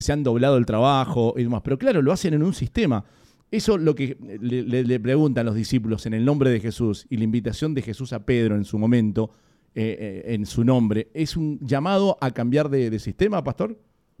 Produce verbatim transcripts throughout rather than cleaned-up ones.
se han doblado el trabajo y demás. Pero claro, lo hacen en un sistema. Eso lo que le, le, le preguntan los discípulos en el nombre de Jesús y la invitación de Jesús a Pedro en su momento, eh, eh, en su nombre, ¿es un llamado a cambiar de, de sistema, pastor?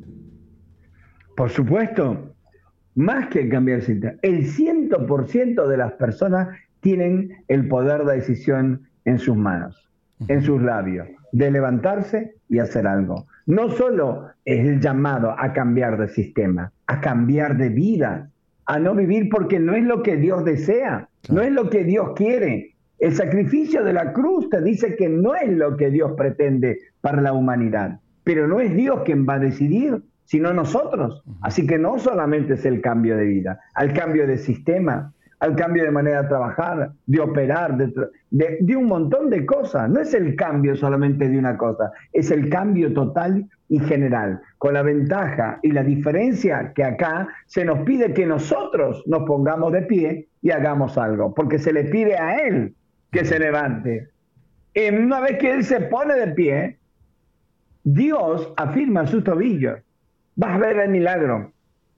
Por supuesto, más que cambiar el sistema. El cien por ciento de las personas tienen el poder de decisión en sus manos, uh-huh. en sus labios, de levantarse y hacer algo. No solo es el llamado a cambiar de sistema, a cambiar de vida, a no vivir porque no es lo que Dios desea, claro. no es lo que Dios quiere. El sacrificio de la cruz te dice que no es lo que Dios pretende para la humanidad, pero no es Dios quien va a decidir, sino nosotros. Uh-huh. Así que no solamente es el cambio de vida, al cambio de sistema, al cambio de manera de trabajar, de operar, de, de, de un montón de cosas. No es el cambio solamente de una cosa, es el cambio total y general, con la ventaja y la diferencia que acá se nos pide que nosotros nos pongamos de pie y hagamos algo, porque se le pide a Él que se levante. Y una vez que Él se pone de pie, Dios afirma sus tobillos. Vas a ver el milagro.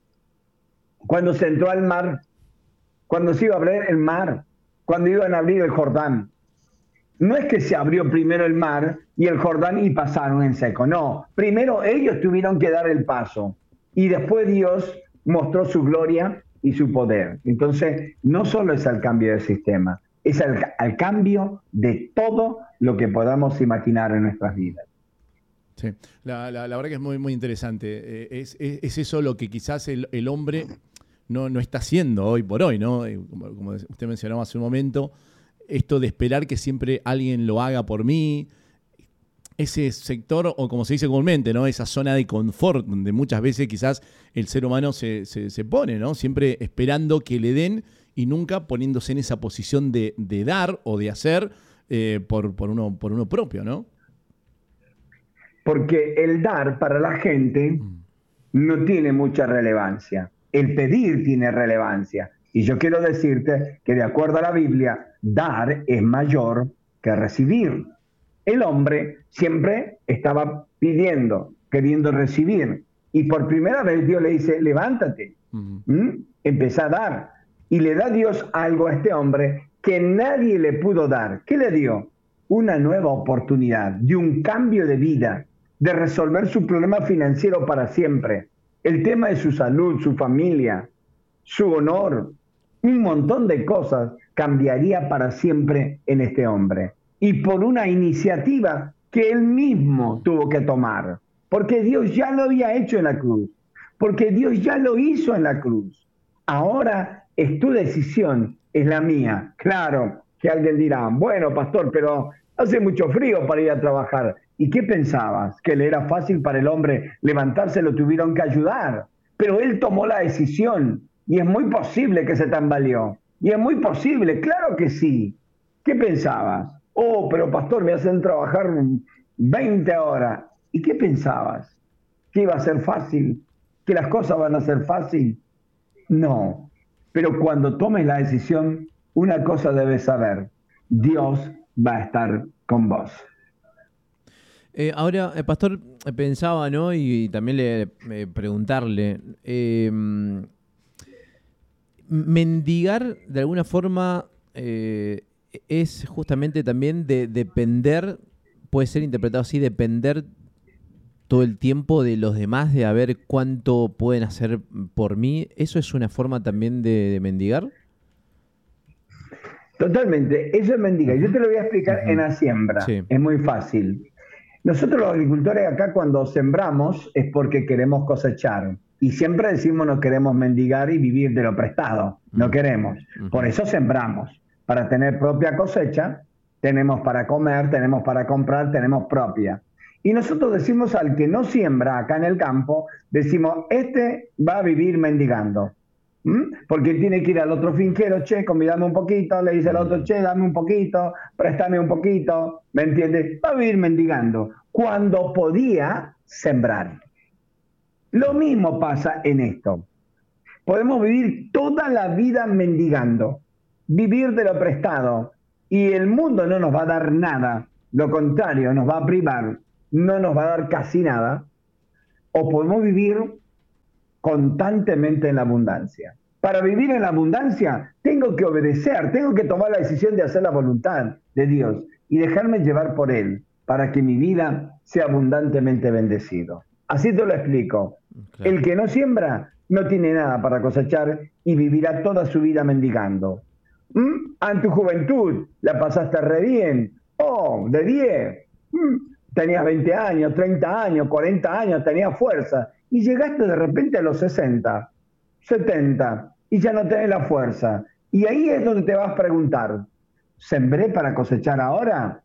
Cuando se entró al mar, cuando se iba a abrir el mar, cuando iban a abrir el Jordán. No es que se abrió primero el mar y el Jordán y pasaron en seco. No, primero ellos tuvieron que dar el paso y después Dios mostró su gloria y su poder. Entonces, no solo es el cambio del sistema, es el, el cambio de todo lo que podamos imaginar en nuestras vidas. Sí, la, la, la verdad que es muy, muy interesante. Eh, es, es, es eso lo que quizás el, el hombre no, no está haciendo hoy por hoy, ¿no? Como, como usted mencionaba hace un momento, esto de esperar que siempre alguien lo haga por mí, ese sector, o como se dice comúnmente, ¿no? Esa zona de confort, donde muchas veces quizás el ser humano se, se, se pone, ¿no? Siempre esperando que le den y nunca poniéndose en esa posición de, de dar o de hacer eh, por, por, uno, por uno propio, ¿no? Porque el dar para la gente no tiene mucha relevancia. El pedir tiene relevancia. Y yo quiero decirte que de acuerdo a la Biblia, dar es mayor que recibir. El hombre siempre estaba pidiendo, queriendo recibir. Y por primera vez Dios le dice, levántate, uh-huh. ¿Mm? Empezá a dar. Y le da Dios algo a este hombre que nadie le pudo dar. ¿Qué le dio? Una nueva oportunidad de un cambio de vida, de resolver su problema financiero para siempre, el tema de su salud, su familia, su honor, un montón de cosas cambiaría para siempre en este hombre. Y por una iniciativa que él mismo tuvo que tomar, porque Dios ya lo había hecho en la cruz, porque Dios ya lo hizo en la cruz. Ahora es tu decisión, es la mía. Claro que alguien dirá, bueno, pastor, pero hace mucho frío para ir a trabajar. ¿Y qué pensabas? ¿Que le era fácil para el hombre levantarse? Lo tuvieron que ayudar. Pero él tomó la decisión y es muy posible que se tambaleó. Y es muy posible, claro que sí. ¿Qué pensabas? Oh, pero pastor, me hacen trabajar veinte horas. ¿Y qué pensabas? ¿Que iba a ser fácil? ¿Que las cosas van a ser fácil? No. Pero cuando tomes la decisión, una cosa debes saber. Dios va a estar con vos. Eh, ahora, eh, pastor, pensaba, ¿no? Y, y también le eh, preguntarle, eh, mendigar de alguna forma eh, es justamente también de depender, puede ser interpretado así, depender todo el tiempo de los demás, de a ver cuánto pueden hacer por mí. ¿Eso es una forma también de, de mendigar? Totalmente, eso es mendigar. Yo te lo voy a explicar uh-huh. en la siembra. Sí. Es muy fácil. Nosotros los agricultores acá cuando sembramos es porque queremos cosechar. Y siempre decimos no queremos mendigar y vivir de lo prestado. No queremos. Uh-huh. Por eso sembramos. Para tener propia cosecha, tenemos para comer, tenemos para comprar, tenemos propia. Y nosotros decimos al que no siembra acá en el campo, decimos, este va a vivir mendigando. ¿Mm? Porque tiene que ir al otro finquero, che, convídame un poquito, le dice al otro, che, dame un poquito, préstame un poquito, ¿me entiendes? Va a vivir mendigando cuando podía sembrar. Lo mismo pasa en esto. Podemos vivir toda la vida mendigando, vivir de lo prestado, y el mundo no nos va a dar nada, lo contrario, nos va a privar, no nos va a dar casi nada. O podemos vivir constantemente en la abundancia. Para vivir en la abundancia, tengo que obedecer, tengo que tomar la decisión de hacer la voluntad de Dios y dejarme llevar por Él, para que mi vida sea abundantemente bendecido. Así te lo explico. Claro. El que no siembra no tiene nada para cosechar y vivirá toda su vida mendigando. ¿Mm? En tu juventud la pasaste re bien. Oh, de diez. ¿Mm? Tenías veinte años, treinta años, cuarenta años, tenías fuerza. Y llegaste de repente a los sesenta, setenta, y ya no tenés la fuerza. Y ahí es donde te vas a preguntar, ¿sembré para cosechar ahora?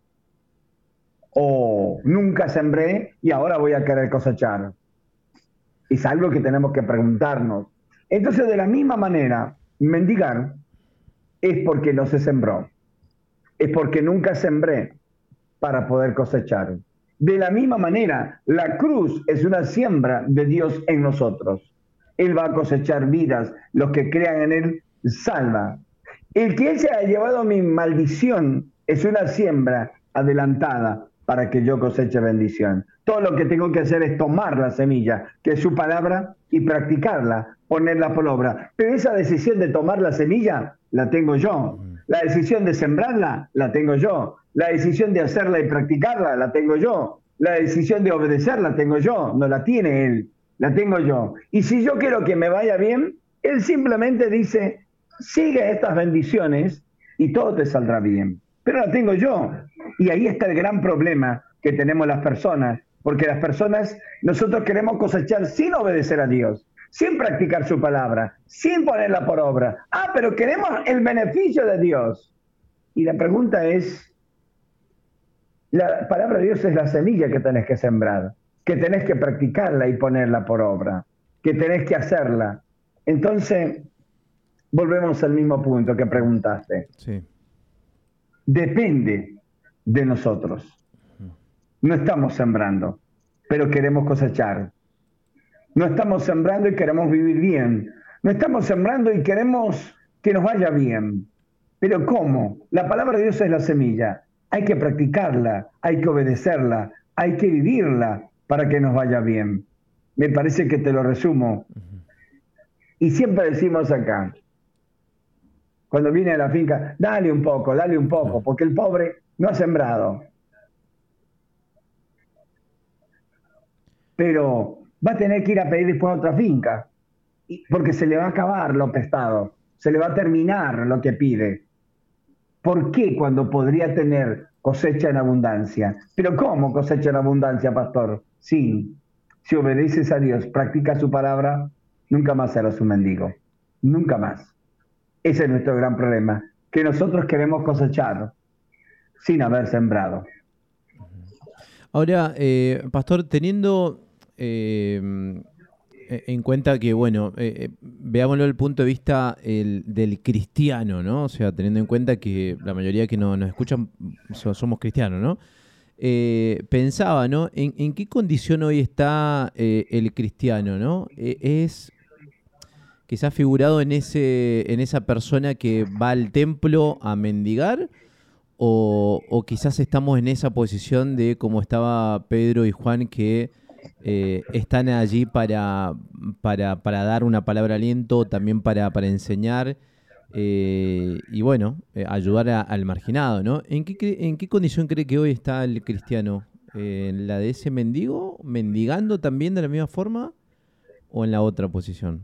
¿O nunca sembré y ahora voy a querer cosechar? Es algo que tenemos que preguntarnos. Entonces, de la misma manera, mendigar es porque no se sembró. Es porque nunca sembré para poder cosechar. De la misma manera, la cruz es una siembra de Dios en nosotros. Él va a cosechar vidas. Los que crean en Él, salva. El que Él se haya llevado mi maldición es una siembra adelantada para que yo coseche bendición. Todo lo que tengo que hacer es tomar la semilla, que es su palabra, y practicarla, ponerla por obra. Pero esa decisión de tomar la semilla, la tengo yo. La decisión de sembrarla, la tengo yo. La decisión de hacerla y practicarla, la tengo yo. La decisión de obedecerla, la tengo yo. No la tiene Él, la tengo yo. Y si yo quiero que me vaya bien, Él simplemente dice, sigue estas bendiciones y todo te saldrá bien. Pero la tengo yo. Y ahí está el gran problema que tenemos las personas, porque las personas, nosotros queremos cosechar sin obedecer a Dios, sin practicar su palabra, sin ponerla por obra. Ah, pero queremos el beneficio de Dios. Y la pregunta es, la palabra de Dios es la semilla que tenés que sembrar, que tenés que practicarla y ponerla por obra, que tenés que hacerla. Entonces, volvemos al mismo punto que preguntaste. Sí. Depende de nosotros. No estamos sembrando, pero queremos cosechar. No estamos sembrando y queremos vivir bien. No estamos sembrando y queremos que nos vaya bien. Pero ¿cómo? La palabra de Dios es la semilla. Hay que practicarla, hay que obedecerla, hay que vivirla para que nos vaya bien. Me parece que te lo resumo. Y siempre decimos acá, cuando viene a la finca, dale un poco, dale un poco, porque el pobre no ha sembrado. Pero va a tener que ir a pedir después a otra finca, porque se le va a acabar lo prestado, se le va a terminar lo que pide. ¿Por qué cuando podría tener cosecha en abundancia? ¿Pero cómo cosecha en abundancia, pastor? Sí, si obedeces a Dios, practicas su palabra, nunca más serás un mendigo, nunca más. Ese es nuestro gran problema, que nosotros queremos cosechar sin haber sembrado. Ahora, eh, pastor, teniendo eh, en cuenta que, bueno, eh, veámoslo desde el punto de vista el, del cristiano, ¿no? O sea, teniendo en cuenta que la mayoría que no, nos escuchan so, somos cristianos, ¿no? Eh, pensaba, ¿no? ¿En, en qué condición hoy está eh, el cristiano, ¿no? Eh, es quizás figurado en ese en esa persona que va al templo a mendigar, o, o quizás estamos en esa posición de como estaba Pedro y Juan, que eh, están allí para, para, para dar una palabra de aliento, también para, para enseñar eh, y bueno, eh, ayudar a, al marginado, ¿no? ¿En qué, ¿En qué condición cree que hoy está el cristiano? Eh, ¿En la de ese mendigo, mendigando también de la misma forma, o en la otra posición?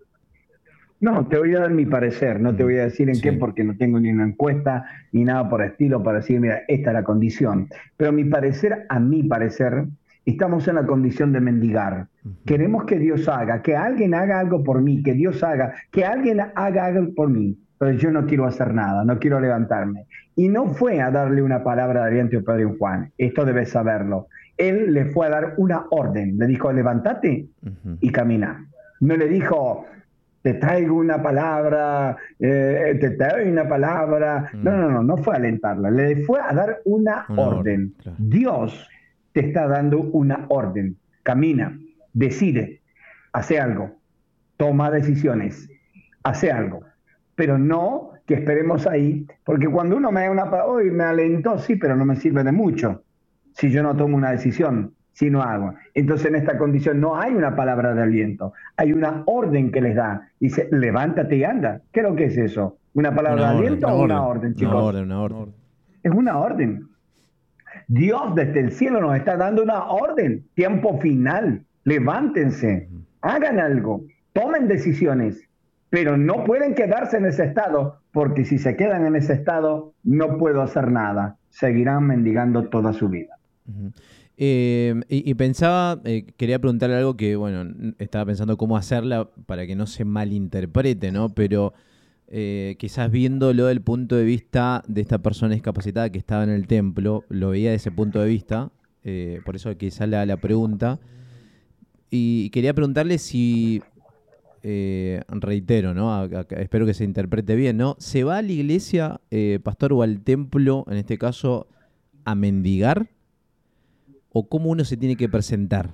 No, te voy a dar mi parecer, no te voy a decir en sí. qué, porque no tengo ni una encuesta ni nada por el estilo para decir, mira, esta es la condición. Pero mi parecer, a mi parecer, estamos en la condición de mendigar. Uh-huh. Queremos que Dios haga, que alguien haga algo por mí, que Dios haga, que alguien haga algo por mí, pero yo no quiero hacer nada, no quiero levantarme. Y no fue a darle una palabra de aliento a Pedro y Juan, esto debes saberlo. Él le fue a dar una orden, le dijo, levántate uh-huh. y camina. No le dijo, te traigo una palabra, eh, te traigo una palabra. Mm. No, no, no, no fue a alentarla, le fue a dar una, una orden. orden claro. Dios te está dando una orden. Camina, decide, hace algo, toma decisiones, hace algo. Pero no que esperemos ahí, porque cuando uno me da una palabra, hoy me alentó, sí, pero no me sirve de mucho si yo no tomo una decisión. si no hago. Entonces en esta condición no hay una palabra de aliento, hay una orden que les da. Dice, levántate y anda. ¿Qué es lo que es eso? ¿Una palabra Una de orden, aliento una o una orden, orden, chicos? Una orden, una orden. Es una orden. Dios desde el cielo nos está dando una orden. Tiempo final. Levántense, hagan algo, tomen decisiones, pero no pueden quedarse en ese estado, porque si se quedan en ese estado, no puedo hacer nada. Seguirán mendigando toda su vida. Uh-huh. Eh, y, y pensaba, eh, quería preguntarle algo que, bueno, estaba pensando cómo hacerla para que no se malinterprete, ¿no? Pero eh, quizás viéndolo del punto de vista de esta persona discapacitada que estaba en el templo, lo veía desde ese punto de vista, eh, por eso quizás la, la pregunta. Y quería preguntarle si, eh, reitero, ¿no? A, a, espero que se interprete bien, ¿no? ¿Se va a la iglesia, eh, pastor, o al templo, en este caso, a mendigar? ¿O cómo uno se tiene que presentar?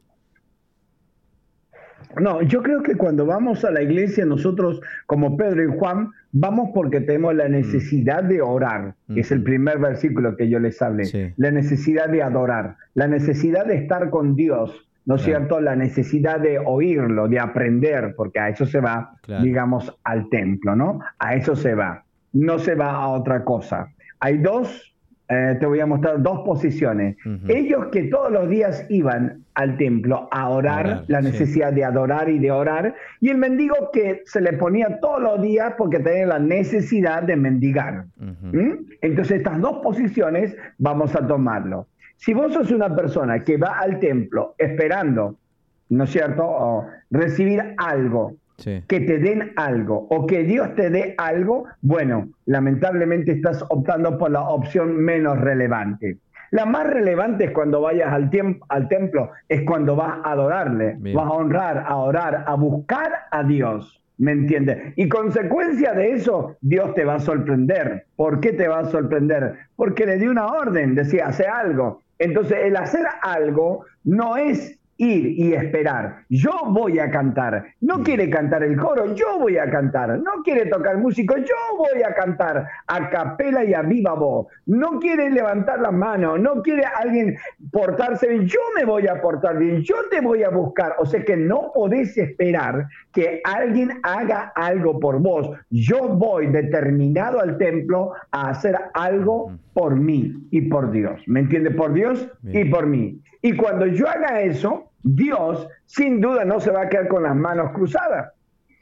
No, yo creo que cuando vamos a la iglesia, nosotros, como Pedro y Juan, vamos porque tenemos la necesidad de orar. Mm. Es el primer versículo que yo les hablé. Sí. La necesidad de adorar, la necesidad de estar con Dios, ¿no es claro. cierto? La necesidad de oírlo, de aprender, porque a eso se va, claro. digamos, al templo, ¿no? A eso se va. No se va a otra cosa. Hay dos... Eh, te voy a mostrar dos posiciones. Uh-huh. Ellos que todos los días iban al templo a orar, orar la necesidad sí. de adorar y de orar, y el mendigo que se le ponía todos los días porque tenía la necesidad de mendigar. Uh-huh. ¿Mm? Entonces estas dos posiciones vamos a tomarlo. Si vos sos una persona que va al templo esperando, ¿no es cierto?, o recibir algo, sí. que te den algo o que Dios te dé algo, bueno, lamentablemente estás optando por la opción menos relevante. La más relevante es cuando vayas al, al templo, es cuando vas a adorarle, Bien. vas a honrar, a orar, a buscar a Dios, ¿me entiendes? Y consecuencia de eso, Dios te va a sorprender. ¿Por qué te va a sorprender? Porque le dio una orden, decía, hace algo. Entonces el hacer algo no es ir y esperar. Yo voy a cantar. No quiere cantar el coro, yo voy a cantar. No quiere tocar músico, yo voy a cantar a capela y a viva voz. No quiere levantar las manos, no quiere alguien portarse bien, yo me voy a portar bien, yo te voy a buscar. O sea que no podés esperar que alguien haga algo por vos. Yo voy determinado al templo a hacer algo por mí y por Dios. ¿Me entiende? Por Dios Bien. y por mí. Y cuando yo haga eso, Dios sin duda no se va a quedar con las manos cruzadas.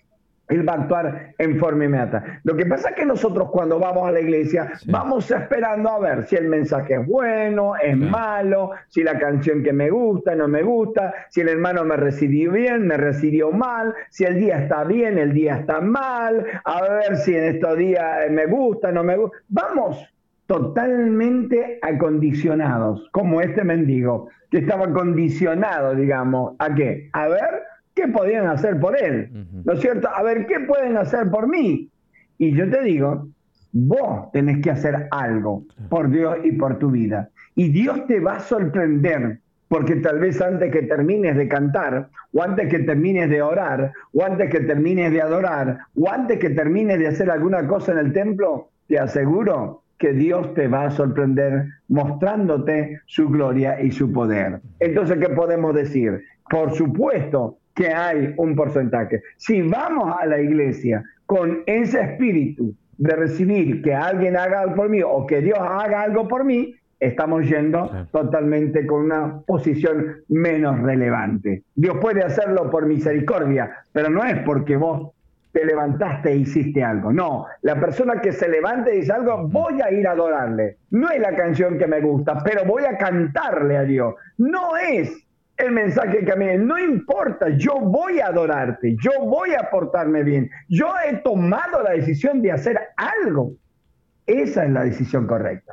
Él va a actuar en forma inmediata. Lo que pasa es que nosotros cuando vamos a la iglesia, sí. vamos esperando a ver si el mensaje es bueno, es sí. malo, si la canción que me gusta, no me gusta, si el hermano me recibió bien, me recibió mal, si el día está bien, el día está mal, a ver si en estos días me gusta, no me gusta. Vamos totalmente acondicionados, como este mendigo, que estaba condicionado, digamos, ¿a qué? A ver qué podían hacer por él, uh-huh. ¿no es cierto? A ver qué pueden hacer por mí. Y yo te digo, vos tenés que hacer algo por Dios y por tu vida. Y Dios te va a sorprender, porque tal vez antes que termines de cantar, o antes que termines de orar, o antes que termines de adorar, o antes que termines de hacer alguna cosa en el templo, te aseguro que Dios te va a sorprender mostrándote su gloria y su poder. Entonces, ¿qué podemos decir? Por supuesto que hay un porcentaje. Si vamos a la iglesia con ese espíritu de recibir que alguien haga algo por mí o que Dios haga algo por mí, estamos yendo claro. totalmente con una posición menos relevante. Dios puede hacerlo por misericordia, pero no es porque vos te levantaste e hiciste algo. No, la persona que se levante y dice algo, voy a ir a adorarle. No es la canción que me gusta, pero voy a cantarle a Dios. No es el mensaje que a mí, no importa, yo voy a adorarte, yo voy a portarme bien. Yo he tomado la decisión de hacer algo. Esa es la decisión correcta.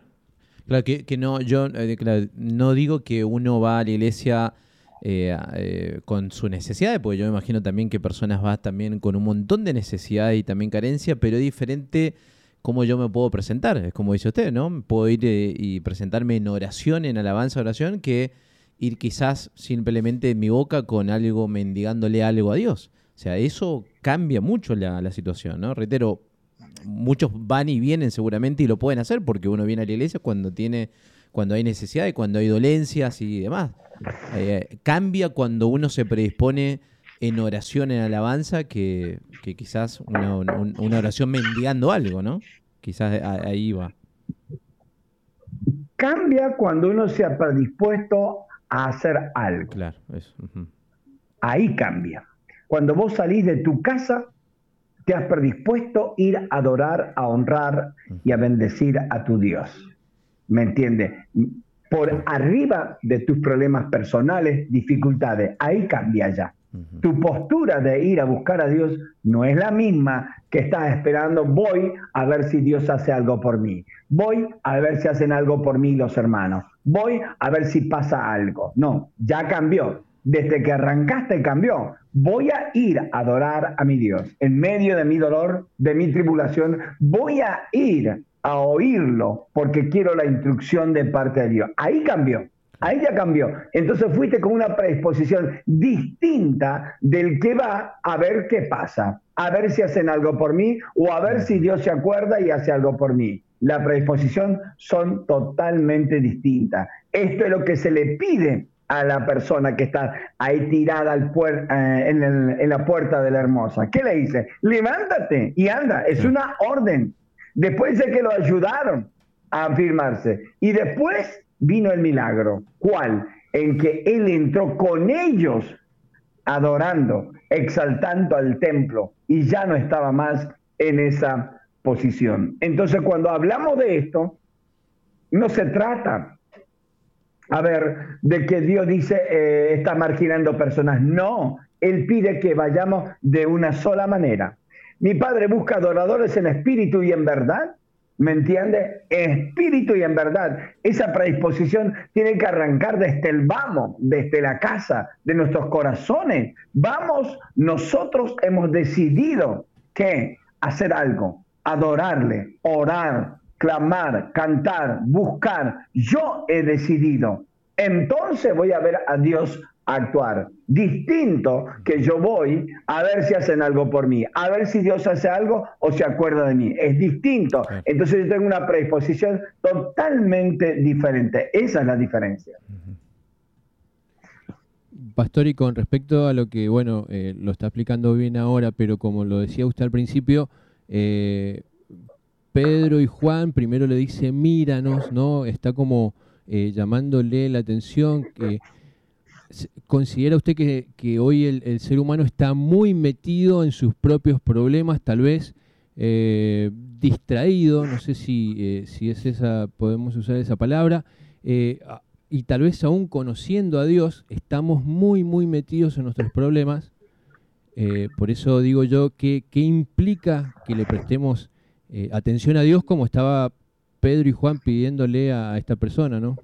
Claro, que, que no, yo eh, claro, no digo que uno va a la iglesia Eh, eh, con su necesidad, porque yo me imagino también que personas van también con un montón de necesidad y también carencia, pero es diferente cómo yo me puedo presentar, es como dice usted, ¿no? Puedo ir eh, y presentarme en oración, en alabanza, oración, que ir quizás simplemente en mi boca con algo, mendigándole algo a Dios. O sea, eso cambia mucho la, la situación, ¿no? Reitero, muchos van y vienen seguramente y lo pueden hacer porque uno viene a la iglesia cuando tiene cuando hay necesidad y cuando hay dolencias y demás. Eh, cambia cuando uno se predispone en oración, en alabanza, que, que quizás una, una oración mendigando algo, ¿no? Quizás ahí va. Cambia cuando uno se ha predispuesto a hacer algo. Claro, eso. Uh-huh. Ahí cambia. Cuando vos salís de tu casa, te has predispuesto a ir a adorar, a honrar y a bendecir a tu Dios. ¿Me entiendes? Por arriba de tus problemas personales, dificultades, ahí cambia ya. Uh-huh. Tu postura de ir a buscar a Dios no es la misma que estás esperando, voy a ver si Dios hace algo por mí. Voy a ver si hacen algo por mí los hermanos. Voy a ver si pasa algo. No, ya cambió. Desde que arrancaste cambió. Voy a ir a adorar a mi Dios. En medio de mi dolor, de mi tribulación, voy a ir a oírlo porque quiero la instrucción de parte de Dios. Ahí cambió. Ahí ya cambió. Entonces fuiste con una predisposición distinta del que va a ver qué pasa, a ver si hacen algo por mí o a ver si Dios se acuerda y hace algo por mí. La predisposición son totalmente distintas. Esto es lo que se le pide a la persona que está ahí tirada al puer eh, en, el, en la puerta de la hermosa. ¿Qué le dice? Levántate y anda. Es una orden. Después de que lo ayudaron a afirmarse. Y después vino el milagro. ¿Cuál? En que él entró con ellos adorando, exaltando al templo y ya no estaba más en esa posición. Entonces, cuando hablamos de esto, no se trata, a ver, de que Dios dice, eh, está marginando personas. No, Él pide que vayamos de una sola manera. Mi Padre busca adoradores en espíritu y en verdad. ¿Me entiende? Espíritu y en verdad. Esa predisposición tiene que arrancar desde el vamos, desde la casa, de nuestros corazones. Vamos, nosotros hemos decidido que hacer algo, adorarle, orar, clamar, cantar, buscar. Yo he decidido. Entonces voy a ver a Dios actuar. Distinto que yo voy a ver si hacen algo por mí, a ver si Dios hace algo o se acuerda de mí. Es distinto. Entonces yo tengo una predisposición totalmente diferente. Esa es la diferencia. Pastor, y con respecto a lo que, bueno, eh, lo está explicando bien ahora, pero como lo decía usted al principio, eh, Pedro y Juan primero le dice, míranos, ¿no? Está como eh, llamándole la atención. Que ¿considera usted que, que hoy el, el ser humano está muy metido en sus propios problemas, tal vez eh, distraído, no sé si, eh, si es esa, podemos usar esa palabra, eh, y tal vez aún conociendo a Dios, estamos muy, muy metidos en nuestros problemas? Eh, por eso digo yo, ¿qué, qué implica que le prestemos eh, atención a Dios como estaba Pedro y Juan pidiéndole a, a esta persona, ¿no?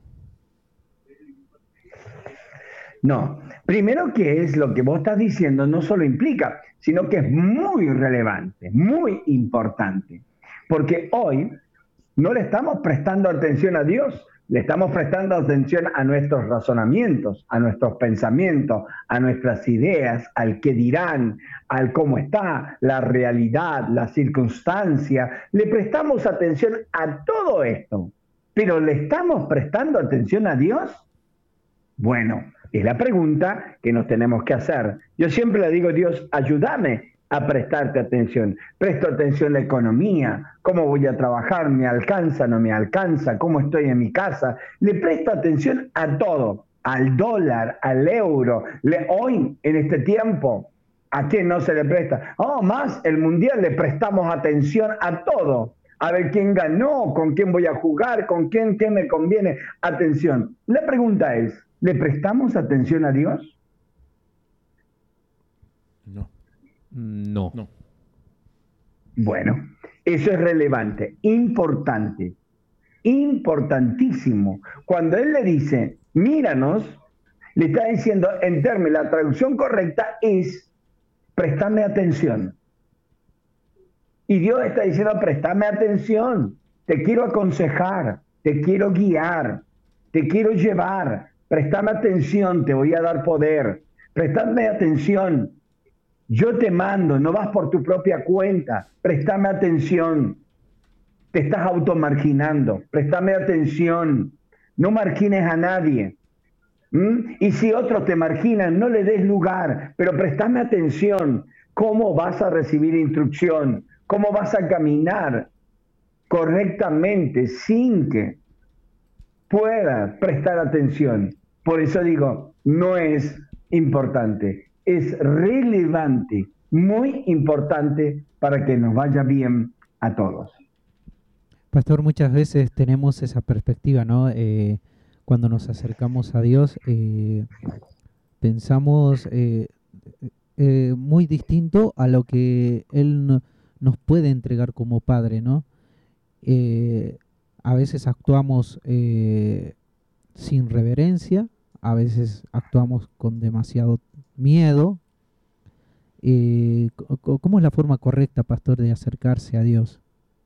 No, primero que es lo que vos estás diciendo no solo implica, sino que es muy relevante, muy importante, porque hoy no le estamos prestando atención a Dios, le estamos prestando atención a nuestros razonamientos, a nuestros pensamientos, a nuestras ideas, al qué dirán, al cómo está, la realidad, la circunstancia. Le prestamos atención a todo esto, pero ¿le estamos prestando atención a Dios? Bueno, es la pregunta que nos tenemos que hacer. Yo siempre le digo, Dios, ayúdame a prestarte atención. Presto atención a la economía, cómo voy a trabajar, me alcanza, no me alcanza, cómo estoy en mi casa. Le presto atención a todo, al dólar, al euro. Le, hoy, en este tiempo, ¿a quién no se le presta? Oh, más el mundial, le prestamos atención a todo. A ver quién ganó, con quién voy a jugar, con quién, qué me conviene. Atención. La pregunta es, ¿le prestamos atención a Dios? No. No. No. Bueno, eso es relevante, importante, importantísimo. Cuando Él le dice, míranos, le está diciendo, en términos, la traducción correcta es, préstame atención. Y Dios está diciendo, préstame atención, te quiero aconsejar, te quiero guiar, te quiero llevar. Préstame atención, te voy a dar poder. Préstame atención. Yo te mando, no vas por tu propia cuenta. Préstame atención. Te estás automarginando. Préstame atención. no margines a nadie. ¿Mm? Y si otros te marginan, no le des lugar, pero prestame atención. ¿Cómo vas a recibir instrucción? ¿Cómo vas a caminar correctamente sin que puedas prestar atención? Por eso digo, no es importante, es relevante, muy importante para que nos vaya bien a todos. Pastor, muchas veces tenemos esa perspectiva, ¿no? Eh, cuando nos acercamos a Dios, eh, pensamos eh, eh, muy distinto a lo que Él no, nos puede entregar como Padre, ¿no? Eh, a veces actuamos eh, sin reverencia, a veces actuamos con demasiado miedo. Eh, ¿Cómo es la forma correcta, pastor, de acercarse a Dios?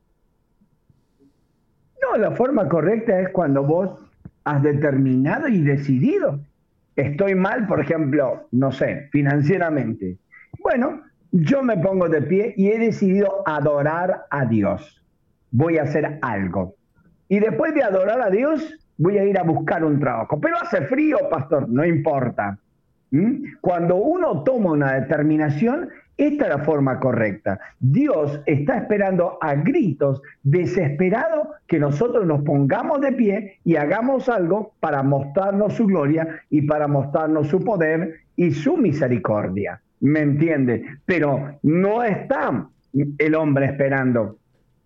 No, la forma correcta es cuando vos has determinado y decidido. Estoy mal, por ejemplo, no sé, financieramente. Bueno, yo me pongo de pie y he decidido adorar a Dios. Voy a hacer algo. Y después de adorar a Dios, voy a ir a buscar un trabajo. Pero hace frío, pastor, no importa. ¿Mm? Cuando uno toma una determinación, esta es la forma correcta. Dios está esperando a gritos, desesperado, que nosotros nos pongamos de pie y hagamos algo para mostrarnos su gloria y para mostrarnos su poder y su misericordia. ¿Me entiende? Pero no está el hombre esperando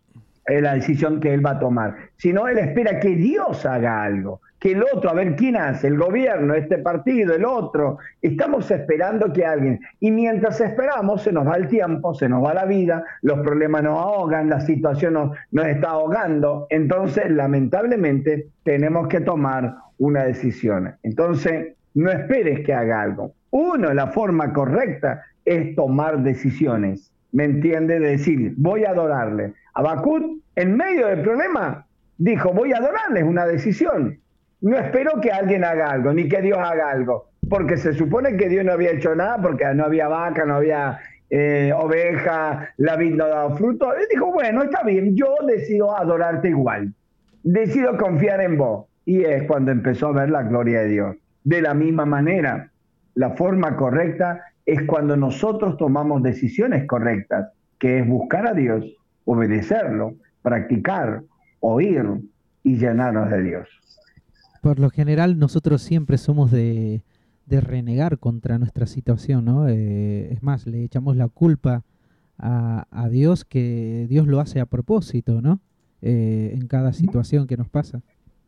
la decisión que él va a tomar, sino él espera que Dios haga algo, que el otro, a ver quién hace, el gobierno, este partido, el otro, estamos esperando que alguien, y mientras esperamos se nos va el tiempo, se nos va la vida, los problemas nos ahogan, la situación nos, nos está ahogando, entonces lamentablemente tenemos que tomar una decisión. Entonces no esperes que haga algo. Uno, la forma correcta es tomar decisiones, ¿me entiende? De decir, voy a adorarle. Habacuc, en medio del problema, dijo, voy a adorarle, es una decisión. No espero que alguien haga algo, ni que Dios haga algo, porque se supone que Dios no había hecho nada, porque no había vaca, no había eh, oveja, la vid no daba fruto. Él dijo, bueno, está bien, yo decido adorarte igual, decido confiar en vos. Y es cuando empezó a ver la gloria de Dios. De la misma manera, la forma correcta es cuando nosotros tomamos decisiones correctas, que es buscar a Dios, obedecerlo, practicar, oír y llenarnos de Dios. Por lo general nosotros siempre somos de, de renegar contra nuestra situación, ¿no? Eh, es más, le echamos la culpa a, a Dios, que Dios lo hace a propósito, ¿no? Eh, en cada situación que nos pasa.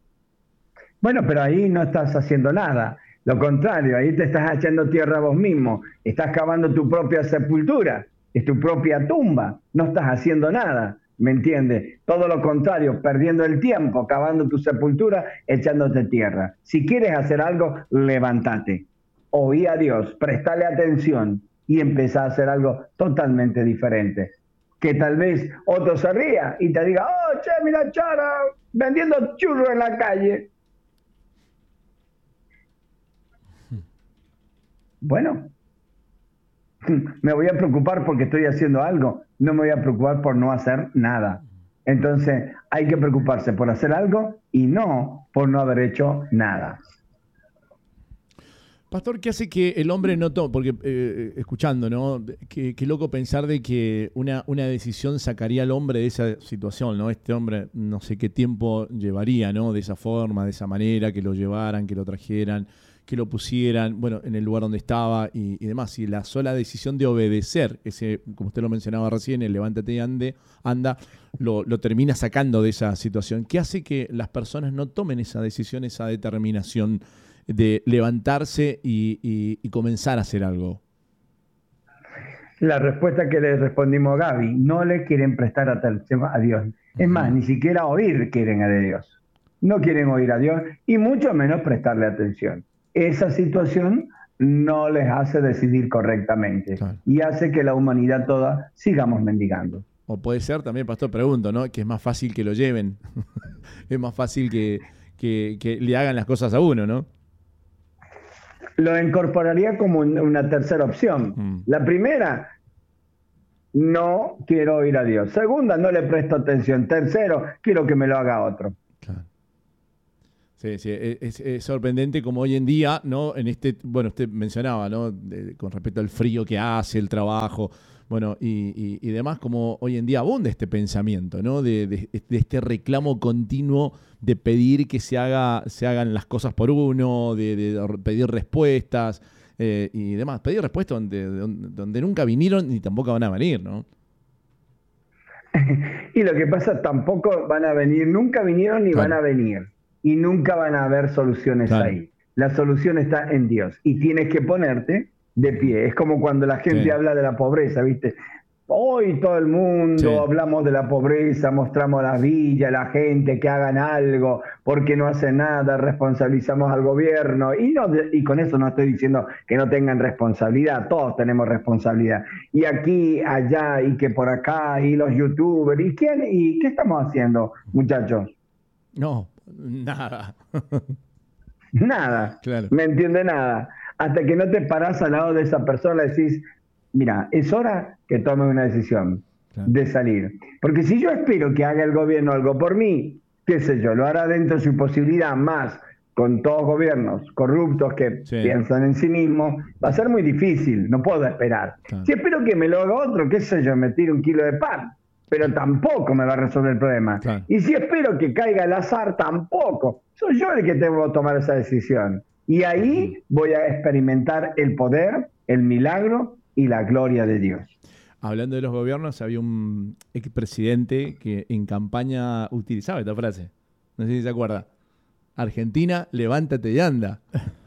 Bueno, pero ahí no estás haciendo nada. Lo contrario, ahí te estás echando tierra vos mismo. Estás cavando tu propia sepultura, es tu propia tumba. No estás haciendo nada, ¿me entiendes? Todo lo contrario, perdiendo el tiempo, cavando tu sepultura, echándote tierra. Si quieres hacer algo, levántate. Oí a Dios, prestale atención y empezá a hacer algo totalmente diferente. Que tal vez otro se ría y te diga, oh, che, mira Chara, vendiendo churros en la calle. Bueno, me voy a preocupar porque estoy haciendo algo, no me voy a preocupar por no hacer nada. Entonces hay que preocuparse por hacer algo y no por no haber hecho nada. Pastor, ¿qué hace que el hombre no tome? Porque eh, escuchando, ¿no? Qué, qué loco pensar de que una, una decisión sacaría al hombre de esa situación, ¿no? Este hombre no sé qué tiempo llevaría, ¿no? De esa forma, de esa manera, que lo llevaran, que lo trajeran, que lo pusieran, bueno, en el lugar donde estaba y, y demás. Y la sola decisión de obedecer, ese, como usted lo mencionaba recién, el levántate y ande, anda, lo, lo termina sacando de esa situación. ¿Qué hace que las personas no tomen esa decisión, esa determinación de levantarse y, y, y comenzar a hacer algo? La respuesta que le respondimos a Gaby, no le quieren prestar atención a Dios. Es más, ni siquiera oír quieren a Dios. No quieren oír a Dios y mucho menos prestarle atención. Esa situación no les hace decidir correctamente, claro, y hace que la humanidad toda sigamos mendigando. O puede ser también, pastor, pregunto, ¿no? Que es más fácil que lo lleven. Es más fácil que, que, que le hagan las cosas a uno, ¿no? Lo incorporaría como una tercera opción. Mm. La primera, no quiero oír a Dios. Segunda, no le presto atención. Tercero, quiero que me lo haga otro. Claro. Sí, sí, es, es sorprendente como hoy en día, ¿no? En este, bueno, usted mencionaba, ¿no? De, con respecto al frío que hace, el trabajo, bueno, y, y, y demás, como hoy en día abunda este pensamiento, ¿no? De, de, de este reclamo continuo de pedir que se haga, se hagan las cosas por uno, de, de pedir respuestas eh, y demás. Pedir respuestas donde, donde, donde nunca vinieron ni tampoco van a venir, ¿no? Y lo que pasa, tampoco van a venir, nunca vinieron ni claro. van a venir. Y nunca van a haber soluciones claro. ahí. La solución está en Dios. Y tienes que ponerte de pie. Es como cuando la gente sí. habla de la pobreza, ¿viste? Hoy todo el mundo sí. hablamos de la pobreza, mostramos la villa, la gente que hagan algo, porque no hacen nada, responsabilizamos al gobierno. Y, no, y con eso no estoy diciendo que no tengan responsabilidad, todos tenemos responsabilidad. Y aquí, allá, y que por acá, y los youtubers, ¿y quién? ¿Y qué estamos haciendo, muchachos? No. Nada. Nada. Claro. ¿Me entiende? Nada. Hasta que no te parás al lado de esa persona y decís, mira, es hora que tome una decisión claro. de salir. Porque si yo espero que haga el gobierno algo por mí, qué sé yo, lo hará dentro de su posibilidad, más con todos gobiernos corruptos que sí. piensan en sí mismos, va a ser muy difícil, no puedo esperar. Claro. Si espero que me lo haga otro, qué sé yo, me tire un kilo de pan, pero tampoco me va a resolver el problema. Claro. Y si espero que caiga al azar, tampoco. Soy yo el que tengo que tomar esa decisión. Y ahí voy a experimentar el poder, el milagro y la gloria de Dios. Hablando de los gobiernos, había un expresidente que en campaña utilizaba esta frase. No sé si se acuerda. Argentina, levántate y anda.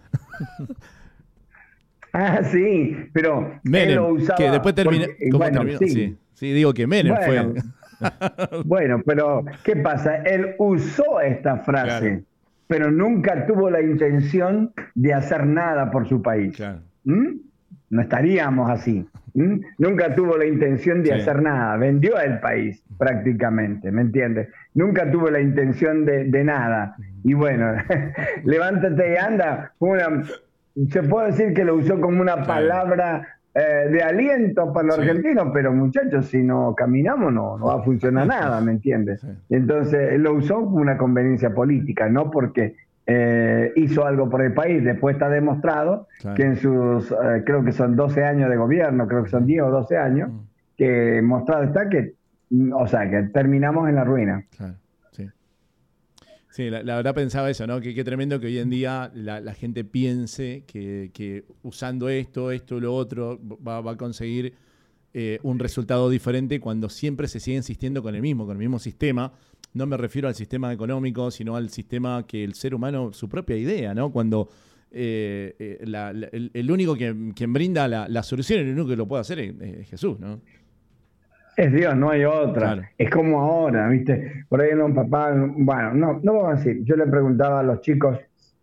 Ah, sí, pero Menem, él lo usaba que después terminó. Porque, bueno, terminó? Sí. Sí. sí, digo que Menem bueno, fue. Bueno, pero ¿qué pasa? Él usó esta frase, claro. pero nunca tuvo la intención de hacer nada por su país. Claro. ¿Mm? No estaríamos así. ¿Mm? Nunca tuvo la intención de sí. hacer nada. Vendió el país prácticamente, ¿me entiendes? Nunca tuvo la intención de, de nada. Y bueno, levántate y anda. Una, se puede decir que lo usó como una claro. palabra eh, de aliento para los sí. argentinos, pero muchachos, si no caminamos no, no va a funcionar nada, ¿me entiendes? Sí. Entonces él lo usó como una conveniencia política, no porque eh, hizo algo por el país. Después está demostrado claro. que en sus, eh, creo que son doce años de gobierno, creo que son diez o doce años, mm. que mostrado está que, o sea, que terminamos en la ruina. Claro. Sí, la, la verdad pensaba eso, ¿no? Que qué tremendo que hoy en día la, la gente piense que, que usando esto, esto, lo otro, va, va a conseguir eh, un resultado diferente cuando siempre se sigue insistiendo con el mismo, con el mismo sistema. No me refiero al sistema económico, sino al sistema que el ser humano, su propia idea, ¿no? Cuando eh, eh, la, la, el, el único que quien brinda la, la solución, el único que lo puede hacer es, es Jesús, ¿no? Es Dios, no hay otra. Claro. Es como ahora, ¿viste? Por ahí un papá, bueno, no, no vamos a decir. Yo le preguntaba a los chicos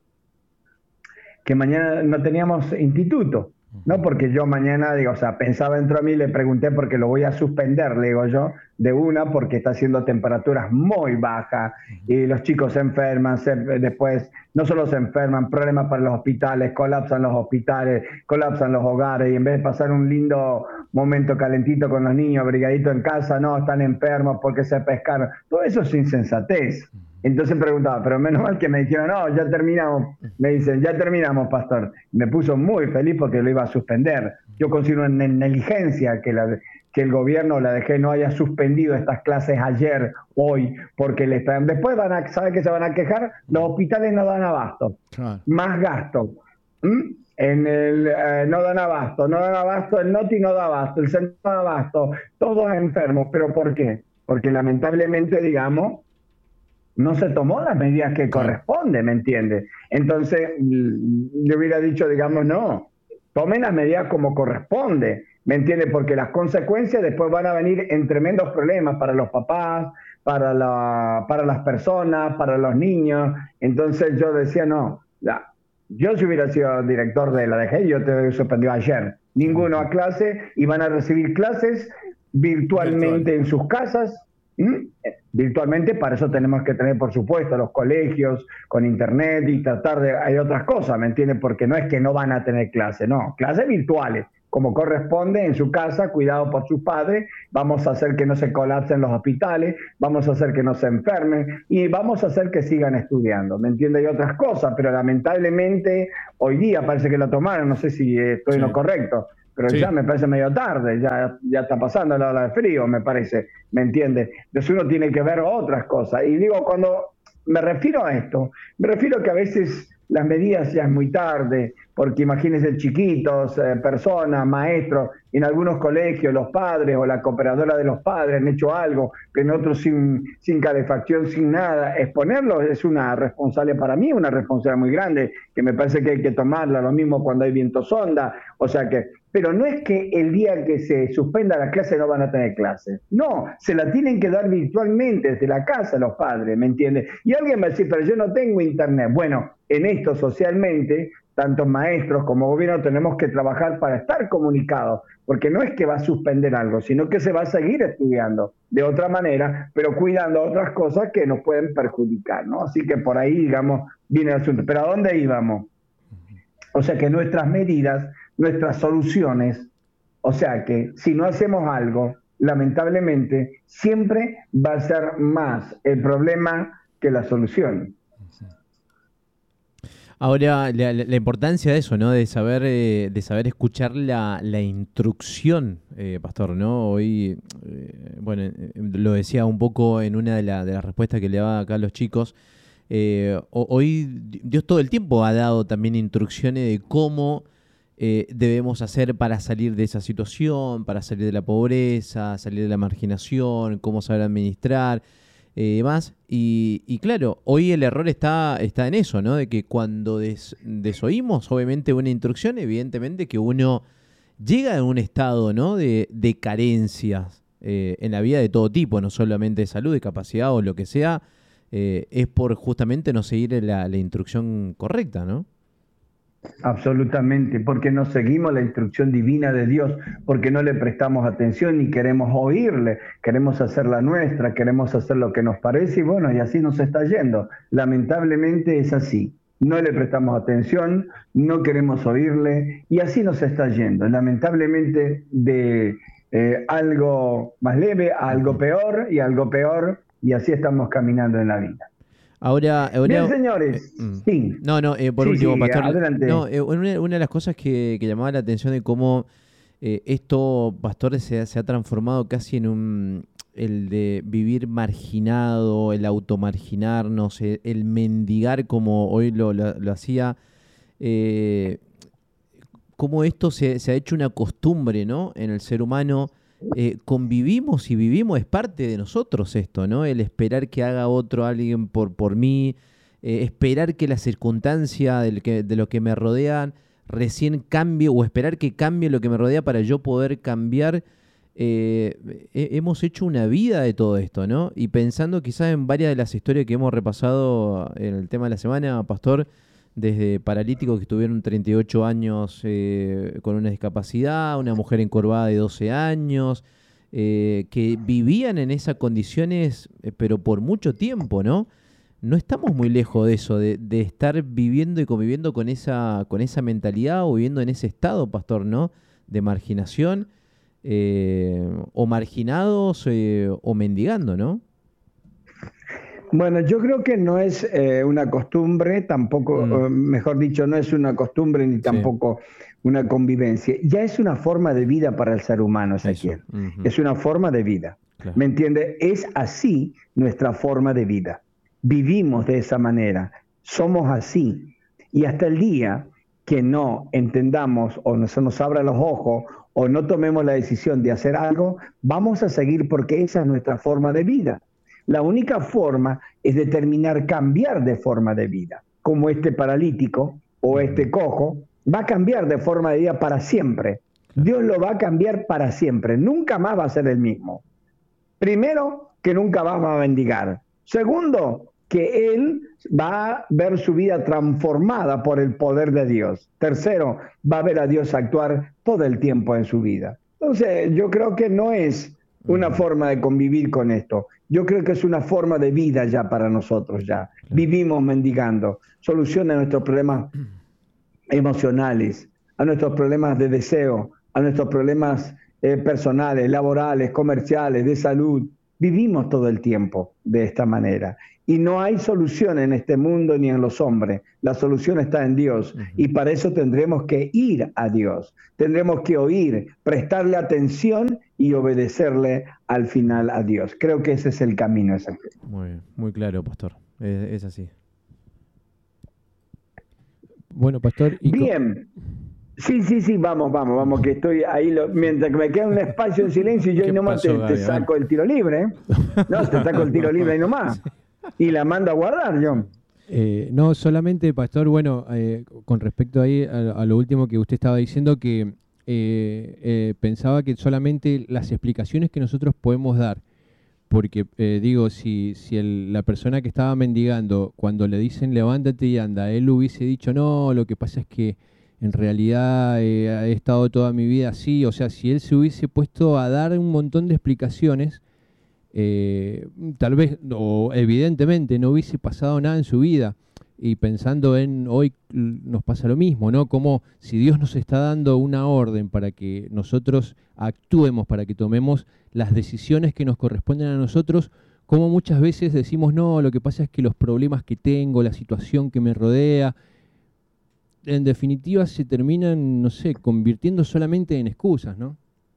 que mañana no teníamos instituto, ¿no? Porque yo mañana, digo, o sea, pensaba dentro de mí, le pregunté porque lo voy a suspender, le digo yo, de una, porque está haciendo temperaturas muy bajas y los chicos se enferman, se, después no solo se enferman, problemas para los hospitales, colapsan los hospitales, colapsan los hogares y en vez de pasar un lindo momento calentito con los niños, abrigaditos en casa, no, están enfermos porque se pescaron. Todo eso es insensatez. Entonces preguntaba, pero menos mal que me dijeron, no, ya terminamos. Me dicen, ya terminamos, pastor. Me puso muy feliz porque lo iba a suspender. Yo considero una negligencia que, la, que el gobierno, la D G, no haya suspendido estas clases ayer, hoy, porque le están... Después van a saber que se van a quejar, los hospitales no dan abasto. Ah. Más gasto. ¿Mm? En el eh, no dan abasto, no dan abasto, el Noti no da abasto, el centro no da abasto, todos enfermos. ¿Pero por qué? Porque lamentablemente, digamos, no se tomó las medidas que corresponden, ¿me entiendes? Entonces, yo hubiera dicho, digamos, no, tomen las medidas como corresponde, ¿me entiendes? Porque las consecuencias después van a venir en tremendos problemas para los papás, para, la, para las personas, para los niños. Entonces yo decía, no, la, yo si hubiera sido director de la D G, yo te suspendió ayer. Ninguno a clase y van a recibir clases virtualmente Virtual. en sus casas. ¿Mm? Virtualmente, para eso tenemos que tener, por supuesto, los colegios con internet y tratar de... Hay otras cosas, ¿me entiendes? Porque no es que no van a tener clases, no, clases virtuales, como corresponde en su casa, cuidado por sus padres, vamos a hacer que no se colapsen los hospitales, vamos a hacer que no se enfermen y vamos a hacer que sigan estudiando, ¿me entiende? Y otras cosas, pero lamentablemente hoy día parece que lo tomaron, no sé si estoy sí. en lo correcto, pero sí. ya me parece medio tarde, ya, ya está pasando la hora de frío, me parece, ¿me entiende? Entonces uno tiene que ver otras cosas. Y digo, cuando me refiero a esto, me refiero a que a veces las medidas ya es muy tarde, porque imagínense chiquitos, eh, personas, maestros, en algunos colegios los padres o la cooperadora de los padres han hecho algo, que en otros sin, sin calefacción, sin nada. Exponerlos es una responsabilidad para mí, una responsabilidad muy grande, que me parece que hay que tomarla, lo mismo cuando hay viento sonda, o sea que, pero no es que el día que se suspenda la clase no van a tener clases, no, se la tienen que dar virtualmente desde la casa los padres, ¿me entiendes? Y alguien me dice, pero yo no tengo internet. Bueno, en esto socialmente, tanto maestros como gobierno tenemos que trabajar para estar comunicados, porque no es que va a suspender algo, sino que se va a seguir estudiando de otra manera, pero cuidando otras cosas que nos pueden perjudicar, ¿no? Así que por ahí, digamos, viene el asunto. ¿Pero a dónde íbamos? O sea que nuestras medidas, nuestras soluciones, o sea que si no hacemos algo, lamentablemente, siempre va a ser más el problema que la solución. Ahora, la, la importancia de eso, ¿no? De saber, eh, de saber escuchar la, la instrucción, eh, Pastor, ¿no? Hoy, eh, bueno, eh, lo decía un poco en una de, la, de las respuestas que le daba acá a los chicos. Eh, hoy Dios todo el tiempo ha dado también instrucciones de cómo eh, debemos hacer para salir de esa situación, para salir de la pobreza, salir de la marginación, cómo saber administrar. Eh, demás, y, y claro, hoy el error está, está en eso, ¿no? De que cuando des, desoímos, obviamente, una instrucción, evidentemente que uno llega a un estado, ¿no? de, de carencias eh, en la vida de todo tipo, no solamente de salud, de capacidad o lo que sea, eh, es por justamente no seguir la, la instrucción correcta, ¿no? Absolutamente, porque no seguimos la instrucción divina de Dios, porque no le prestamos atención ni queremos oírle, queremos hacer la nuestra, queremos hacer lo que nos parece y bueno, y así nos está yendo. Lamentablemente es así, no le prestamos atención, no queremos oírle y así nos está yendo. Lamentablemente de eh, algo más leve a algo peor y algo peor y así estamos caminando en la vida. Ahora, ahora, bien, señores. Eh, sí. No, no, eh, por sí, último, sí, Pastor. Adelante. No, eh, una, una de las cosas que, que llamaba la atención de cómo eh, esto, Pastor, se, se ha transformado casi en un. El de vivir marginado, el automarginarnos, el, el mendigar como hoy lo, lo, lo hacía. Eh, cómo esto se, se ha hecho una costumbre, ¿no? En el ser humano. Eh, convivimos y vivimos, es parte de nosotros esto, ¿no? El esperar que haga otro alguien por, por mí, eh, esperar que la circunstancia del que, de lo que me rodean recién cambie o esperar que cambie lo que me rodea para yo poder cambiar. Eh, hemos hecho una vida de todo esto, ¿no? Y pensando quizás en varias de las historias que hemos repasado en el tema de la semana, Pastor, desde paralíticos que estuvieron treinta y ocho años eh, con una discapacidad, una mujer encorvada de doce años, eh, que vivían en esas condiciones, eh, pero por mucho tiempo, ¿no? No estamos muy lejos de eso, de, de estar viviendo y conviviendo con esa, con esa mentalidad o viviendo en ese estado, Pastor, ¿no? De marginación, eh, o marginados eh, o mendigando, ¿no? Bueno, yo creo que no es eh, una costumbre, tampoco, mm. eh, mejor dicho, no es una costumbre ni tampoco sí. una convivencia. Ya es una forma de vida para el ser humano, Ezequiel. Uh-huh. Es una forma de vida. Claro. ¿Me entiende? Es así nuestra forma de vida. Vivimos de esa manera. Somos así. Y hasta el día que no entendamos o no se nos abra los ojos o no tomemos la decisión de hacer algo, vamos a seguir porque esa es nuestra forma de vida. La única forma es determinar cambiar de forma de vida, como este paralítico o este cojo, va a cambiar de forma de vida para siempre. Dios lo va a cambiar para siempre, nunca más va a ser el mismo. Primero, que nunca más va a mendigar. Segundo, que él va a ver su vida transformada por el poder de Dios. Tercero, va a ver a Dios actuar todo el tiempo en su vida. Entonces, yo creo que no es una forma de convivir con esto. Yo creo que es una forma de vida ya para nosotros ya. Vivimos mendigando. Soluciona nuestros problemas emocionales, a nuestros problemas de deseo, a nuestros problemas eh, personales, laborales, comerciales, de salud. Vivimos todo el tiempo de esta manera. Y no hay solución en este mundo ni en los hombres. La solución está en Dios. Uh-huh. Y para eso tendremos que ir a Dios. Tendremos que oír, prestarle atención y obedecerle al final a Dios. Creo que ese es el camino exacto. Muy bien, muy claro, pastor. Es, es así. Bueno, pastor. Y bien. Sí, sí, sí, vamos, vamos, vamos, que estoy ahí, lo, mientras que me queda un espacio en silencio y yo ahí nomás pasó, te, te saco el tiro libre, ¿eh? No, te saco el tiro libre ahí nomás. Y la mando a guardar, John. Eh, no, solamente, pastor, bueno, eh, con respecto ahí a, a lo último que usted estaba diciendo, que eh, eh, pensaba que solamente las explicaciones que nosotros podemos dar, porque eh, digo, si, si el, la persona que estaba mendigando, cuando le dicen levántate y anda, él hubiese dicho, no, lo que pasa es que en realidad eh, he estado toda mi vida así, o sea, si él se hubiese puesto a dar un montón de explicaciones, eh, tal vez, o evidentemente, no hubiese pasado nada en su vida. Y pensando en hoy nos pasa lo mismo, ¿no? Como si Dios nos está dando una orden para que nosotros actuemos, para que tomemos las decisiones que nos corresponden a nosotros, como muchas veces decimos, no, lo que pasa es que los problemas que tengo, la situación que me rodea, en definitiva se terminan, no sé, convirtiendo solamente en excusas, ¿no?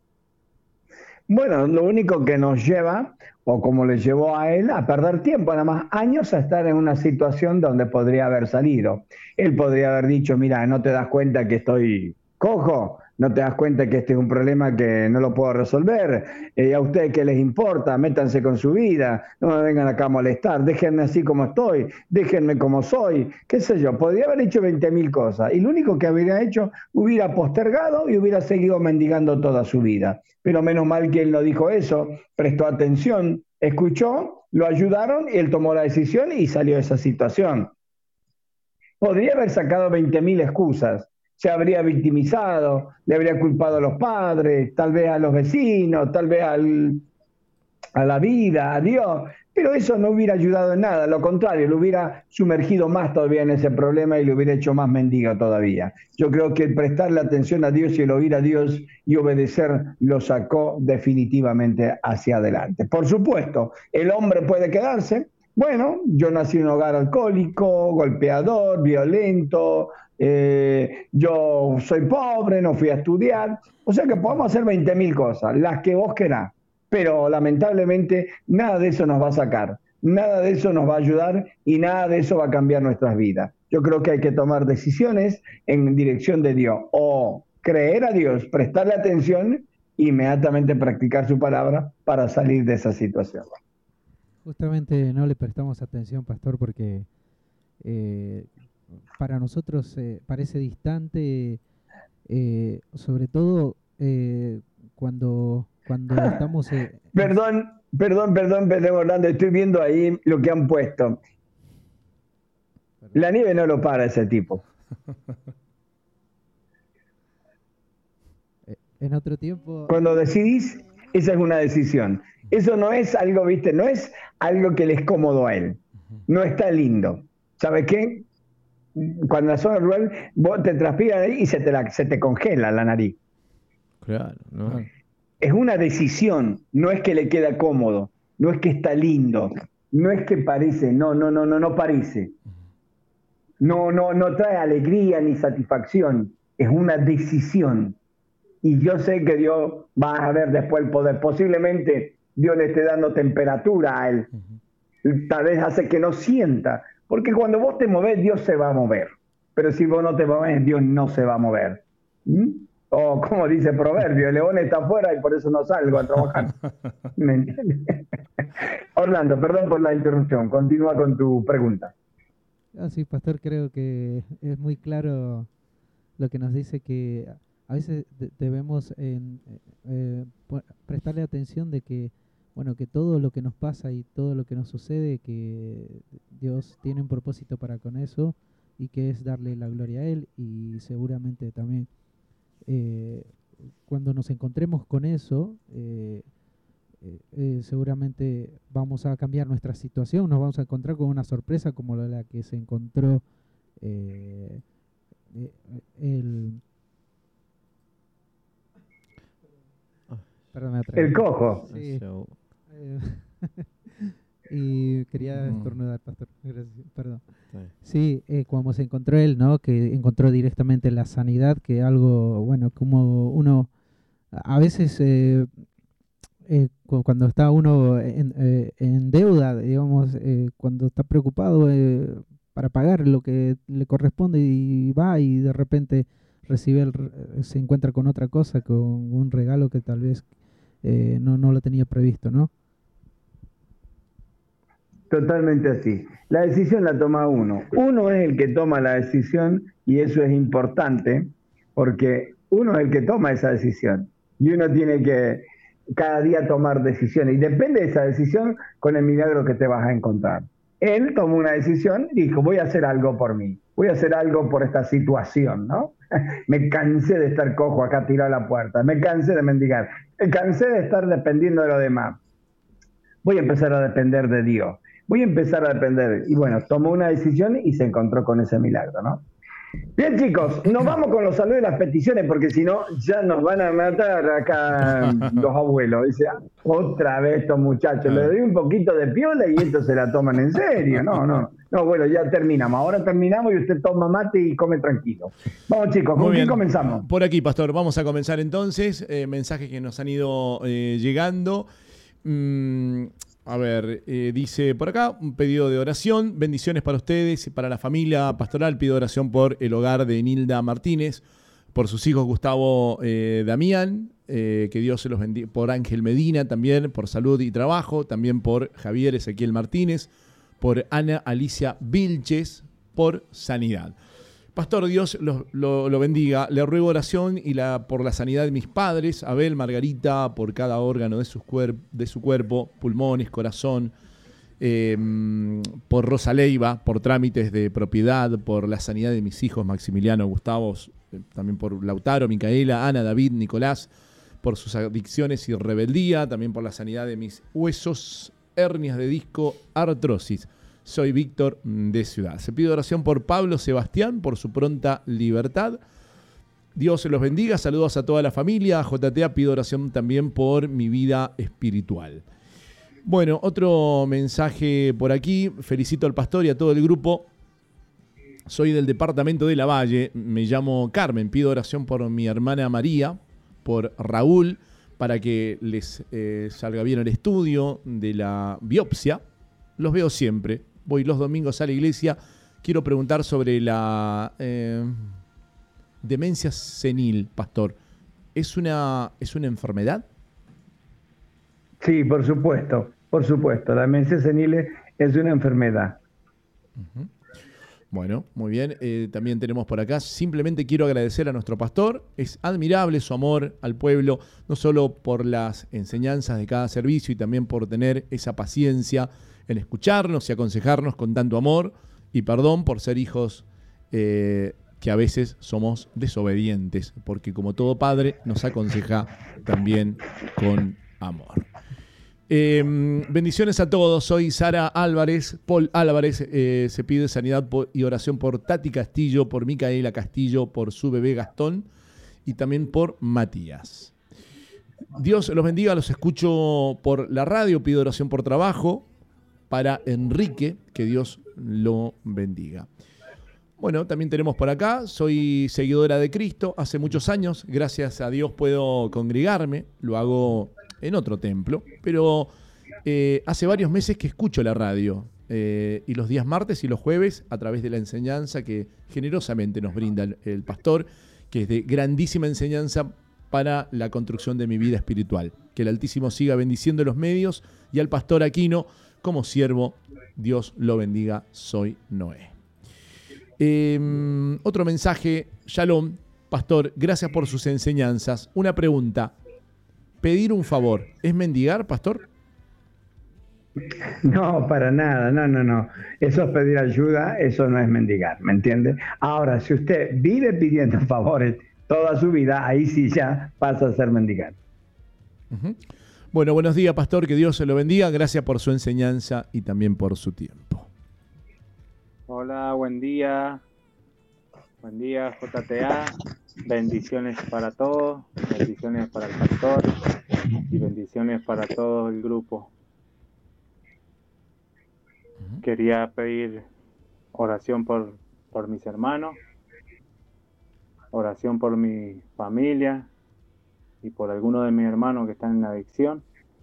Bueno, lo único que nos lleva, o como le llevó a él, a perder tiempo, nada más años a estar en una situación donde podría haber salido. Él podría haber dicho, mira, ¿no te das cuenta que estoy cojo? ¿No te das cuenta que este es un problema que no lo puedo resolver? Eh, ¿A ustedes qué les importa? Métanse con su vida, no me vengan acá a molestar, déjenme así como estoy, déjenme como soy, qué sé yo. Podría haber hecho veinte mil cosas y lo único que hubiera hecho, hubiera postergado y hubiera seguido mendigando toda su vida. Pero menos mal que él no dijo eso, prestó atención, escuchó, lo ayudaron y él tomó la decisión y salió de esa situación. Podría haber sacado veinte mil excusas. Se habría victimizado, le habría culpado a los padres, tal vez a los vecinos, tal vez al, a la vida, a Dios, pero eso no hubiera ayudado en nada, lo contrario, lo hubiera sumergido más todavía en ese problema y lo hubiera hecho más mendigo todavía. Yo creo que el prestarle atención a Dios y el oír a Dios y obedecer lo sacó definitivamente hacia adelante. Por supuesto, el hombre puede quedarse. Bueno, yo nací en un hogar alcohólico, golpeador, violento, eh, yo soy pobre, no fui a estudiar, o sea que podemos hacer veinte mil cosas, las que vos querás, pero lamentablemente nada de eso nos va a sacar, nada de eso nos va a ayudar y nada de eso va a cambiar nuestras vidas. Yo creo que hay que tomar decisiones en dirección de Dios, o creer a Dios, prestarle atención, inmediatamente practicar su palabra para salir de esa situación. Justamente no le prestamos atención, pastor, porque eh, para nosotros eh, parece distante, eh, sobre todo eh, cuando, cuando estamos... Eh, perdón, perdón, perdón, perdón, Orlando, estoy viendo ahí lo que han puesto. La nieve no lo para ese tipo. En otro tiempo... Cuando decidís, esa es una decisión. Eso no es algo, viste, no es algo que le es cómodo a él. No está lindo. ¿Sabes qué? Cuando la zona rural, vos te transpiras ahí y se te, la, se te congela la nariz. Claro, ¿no? Es una decisión, no es que le queda cómodo, no es que está lindo, no es que parece, no, no, no, no, no parece. No, no, no trae alegría ni satisfacción, es una decisión. Y yo sé que Dios va a ver después el poder. Posiblemente Dios le esté dando temperatura a él. Tal vez hace que no sienta. Porque cuando vos te movés, Dios se va a mover. Pero si vos no te movés, Dios no se va a mover. ¿Mm? O como dice el proverbio, el león está afuera y por eso no salgo a trabajar. ¿Me entiendes? Orlando, perdón por la interrupción. Continúa con tu pregunta. Ah, sí, pastor, creo que es muy claro lo que nos dice que a veces de debemos en, eh, prestarle atención de que, bueno, que todo lo que nos pasa y todo lo que nos sucede, que Dios tiene un propósito para con eso y que es darle la gloria a Él, y seguramente también eh, cuando nos encontremos con eso, eh, eh, eh, seguramente vamos a cambiar nuestra situación, nos vamos a encontrar con una sorpresa como la que se encontró eh, eh, el... Perdón, me atraví. El cojo. Sí. So, Eh, y quería Mm. estornudar, pastor. Gracias, perdón. está bien. Sí, eh, como se encontró él, ¿no? Que encontró directamente la sanidad, que algo, bueno, como uno, a veces eh, eh, cu- cuando está uno en, eh, en deuda, digamos, eh, cuando está preocupado eh, para pagar lo que le corresponde y va y de repente recibe el, re- se encuentra con otra cosa, con un regalo que tal vez eh, no, no lo tenía previsto, ¿no? Totalmente así. La decisión la toma uno. Uno es el que toma la decisión y eso es importante porque uno es el que toma esa decisión y uno tiene que cada día tomar decisiones y depende de esa decisión con el milagro que te vas a encontrar. Él tomó una decisión y dijo, voy a hacer algo por mí, voy a hacer algo por esta situación, ¿no? Me cansé de estar cojo acá tirado a la puerta, me cansé de mendigar, me cansé de estar dependiendo de lo demás. Voy a empezar a depender de Dios. Voy a empezar a depender. Y bueno, tomó una decisión y se encontró con ese milagro, ¿no? Bien, chicos, nos vamos con los saludos y las peticiones porque si no, ya nos van a matar acá los abuelos. Dice, "Ah, otra vez estos muchachos, le doy un poquito de piola y estos se la toman en serio". No, no. No, bueno, ya terminamos. Ahora terminamos y usted toma mate y come tranquilo. Vamos, chicos, ¿con Muy quién bien. comenzamos? Por aquí, pastor, vamos a comenzar entonces. Eh, mensajes que nos han ido eh, llegando. Mm, a ver, eh, dice por acá un pedido de oración. Bendiciones para ustedes y para la familia pastoral. Pido oración por el hogar de Nilda Martínez, por sus hijos Gustavo eh, Damián, eh, que Dios se los bendiga, por Ángel Medina también, por salud y trabajo, también por Javier Ezequiel Martínez, por Ana Alicia Vilches, por sanidad. Pastor, Dios lo, lo, lo bendiga. Le ruego oración y la, por la sanidad de mis padres, Abel, Margarita, por cada órgano de, sus cuer, de su cuerpo, pulmones, corazón, eh, por Rosa Leiva, por trámites de propiedad, por la sanidad de mis hijos, Maximiliano, Gustavo, eh, también por Lautaro, Micaela, Ana, David, Nicolás, por sus adicciones y rebeldía, también por la sanidad de mis huesos, hernias de disco, artrosis. Soy Víctor de Ciudad. Se pide oración por Pablo Sebastián, por su pronta libertad. Dios se los bendiga. Saludos a toda la familia. A J T A pido oración también por mi vida espiritual. Bueno, otro mensaje por aquí. Felicito al pastor y a todo el grupo. Soy del departamento de Lavalle. Me llamo Carmen. Pido oración por mi hermana María, por Raúl, para que les eh, salga bien el estudio de la biopsia. Los veo siempre. Voy los domingos a la iglesia. Quiero preguntar sobre la eh, demencia senil, pastor. ¿Es una, ¿Es una enfermedad? Sí, por supuesto, por supuesto. La demencia senil es una enfermedad. Uh-huh. Bueno, muy bien. Eh, también tenemos por acá. Simplemente quiero agradecer a nuestro pastor. Es admirable su amor al pueblo, no solo por las enseñanzas de cada servicio y también por tener esa paciencia en escucharnos y aconsejarnos con tanto amor y perdón por ser hijos eh, que a veces somos desobedientes, porque como todo padre nos aconseja también con amor. Eh, bendiciones a todos. Soy Sara Álvarez, Paul Álvarez. Eh, se pide sanidad por, y oración por Tati Castillo, por Micaela Castillo, por su bebé Gastón y también por Matías. Dios los bendiga. Los escucho por la radio. Pido oración por trabajo para Enrique, que Dios lo bendiga. Bueno, también tenemos por acá, soy seguidora de Cristo hace muchos años, gracias a Dios puedo congregarme, lo hago en otro templo, pero eh, hace varios meses que escucho la radio eh, y los días martes y los jueves a través de la enseñanza que generosamente nos brinda el, el pastor, que es de grandísima enseñanza para la construcción de mi vida espiritual. Que el Altísimo siga bendiciendo los medios y al pastor Aquino como siervo, Dios lo bendiga, soy Noé. Eh, otro mensaje, Shalom, pastor, gracias por sus enseñanzas. Una pregunta, pedir un favor, ¿es mendigar, pastor? No, para nada, no, no, no. Eso es pedir ayuda, eso no es mendigar, ¿me entiende? Ahora, si usted vive pidiendo favores toda su vida, ahí sí ya pasa a ser mendigar. Uh-huh. Bueno, buenos días, pastor, que Dios se lo bendiga. Gracias por su enseñanza y también por su tiempo. Hola, buen día. Buen día, J T A. Bendiciones para todos. Bendiciones para el pastor. y bendiciones para todo el grupo. Quería pedir oración por, por mis hermanos, oración por mi familia y por algunos de mis hermanos que están en adicción.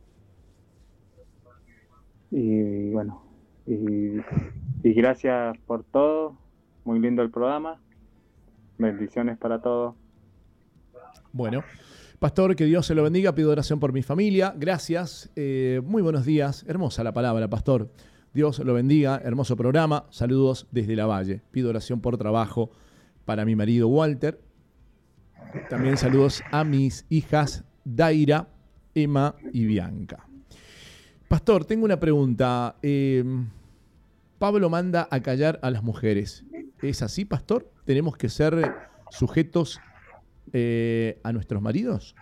Y bueno, y, y gracias por todo. Muy lindo el programa. Bendiciones para todos. Bueno, pastor, que Dios se lo bendiga. Pido oración por mi familia. Gracias. Eh, muy buenos días. Hermosa la palabra, pastor. Dios lo bendiga. Hermoso programa. Saludos desde La Valle. Pido oración por trabajo para mi marido Walter. También saludos a mis hijas Daira, Emma y Bianca. Pastor, tengo una pregunta. Eh, Pablo manda a callar a las mujeres. ¿Es así, pastor? ¿Tenemos que ser sujetos eh, a nuestros maridos?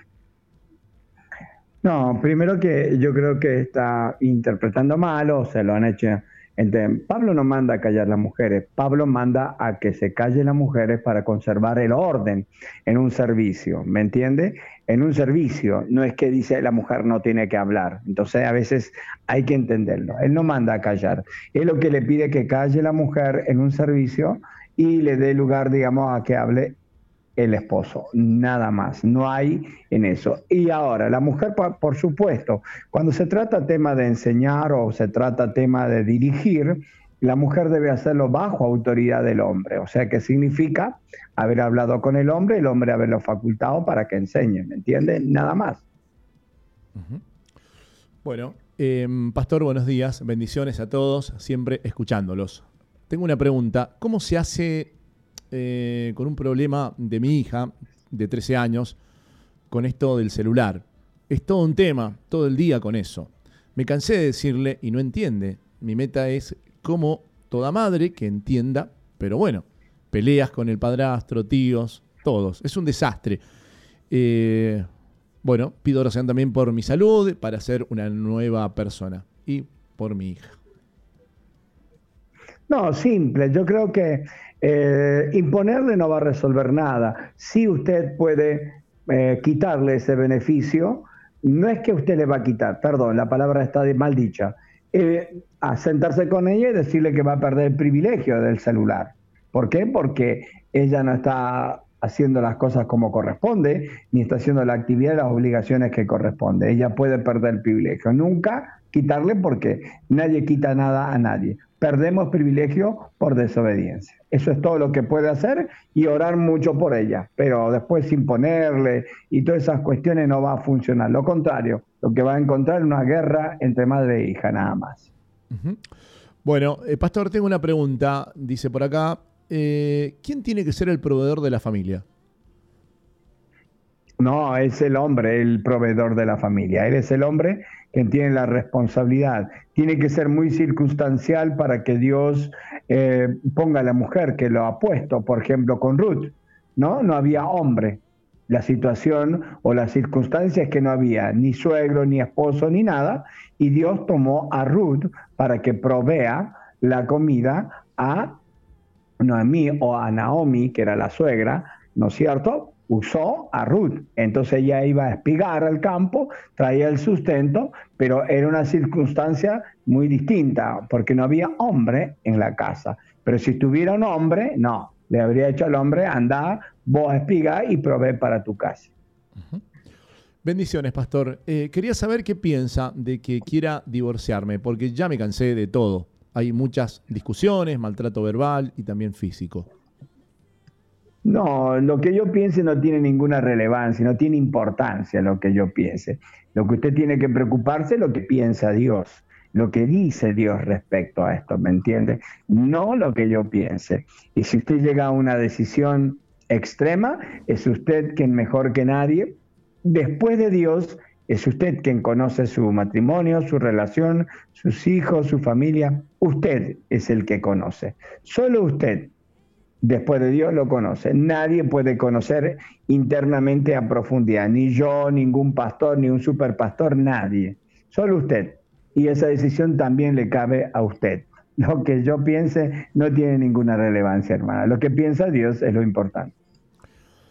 No, primero que yo creo que está interpretando mal o se lo han hecho. Entonces, Pablo no manda a callar a las mujeres, Pablo manda a que se callen las mujeres para conservar el orden en un servicio, ¿me entiende? En un servicio, no es que dice la mujer no tiene que hablar, entonces a veces hay que entenderlo, él no manda a callar, es lo que le pide que calle la mujer en un servicio y le dé lugar, digamos, a que hable el esposo, nada más, no hay en eso. Y ahora, la mujer, por supuesto, cuando se trata tema de enseñar o se trata tema de dirigir, la mujer debe hacerlo bajo autoridad del hombre, o sea que significa haber hablado con el hombre, el hombre haberlo facultado para que enseñe, ¿me entiendes? Nada más. Uh-huh. Bueno, eh, pastor, buenos días, bendiciones a todos, siempre escuchándolos. Tengo una pregunta, ¿cómo se hace Eh, con un problema de mi hija de trece años con esto del celular? Es todo un tema, todo el día con eso. Me cansé de decirle y no entiende. Mi meta es como toda madre que entienda, pero bueno, peleas con el padrastro, tíos, todos. Es un desastre. Eh, bueno, pido oración también por mi salud, para ser una nueva persona y por mi hija. No, simple. Yo creo que eh, imponerle no va a resolver nada. Si usted puede eh, quitarle ese beneficio, no es que usted le va a quitar, perdón, la palabra está mal dicha, eh, a sentarse con ella y decirle que va a perder el privilegio del celular. ¿Por qué? Porque ella no está haciendo las cosas como corresponde, ni está haciendo la actividad y las obligaciones que corresponde. Ella puede perder el privilegio. Nunca quitarle, porque nadie quita nada a nadie. Perdemos privilegio por desobediencia. Eso es todo lo que puede hacer y orar mucho por ella. Pero después imponerle y todas esas cuestiones no va a funcionar. Lo contrario, lo que va a encontrar es una guerra entre madre e hija, nada más. Uh-huh. Bueno, eh, pastor, tengo una pregunta. Dice por acá, eh, ¿quién tiene que ser el proveedor de la familia? No, es el hombre el proveedor de la familia. Él es el hombre quien tiene la responsabilidad. Tiene que ser muy circunstancial para que Dios eh, ponga a la mujer que lo ha puesto. Por ejemplo, con Ruth, ¿no? No había hombre. La situación o las circunstancias es que no había ni suegro, ni esposo, ni nada. Y Dios tomó a Ruth para que provea la comida a Noemí o a Naomi, que era la suegra, ¿no es cierto? Usó a Ruth, entonces ella iba a espigar al campo, traía el sustento, pero era una circunstancia muy distinta, porque no había hombre en la casa. Pero si tuviera un hombre, no, le habría hecho al hombre, anda, vos espiga y provee para tu casa. Uh-huh. Bendiciones, pastor. Eh, quería saber qué piensa de que quiera divorciarme, porque ya me cansé de todo. Hay muchas discusiones, maltrato verbal y también físico. No, lo que yo piense no tiene ninguna relevancia, no tiene importancia lo que yo piense. Lo que usted tiene que preocuparse es lo que piensa Dios, lo que dice Dios respecto a esto, ¿me entiende? No lo que yo piense. Y si usted llega a una decisión extrema, es usted quien mejor que nadie, después de Dios, es usted quien conoce su matrimonio, su relación, sus hijos, su familia. Usted es el que conoce. Solo usted, después de Dios, lo conoce. Nadie puede conocer internamente a profundidad. Ni yo, ningún pastor, ni un superpastor, nadie. Solo usted. Y esa decisión también le cabe a usted. Lo que yo piense no tiene ninguna relevancia, hermana. Lo que piensa Dios es lo importante.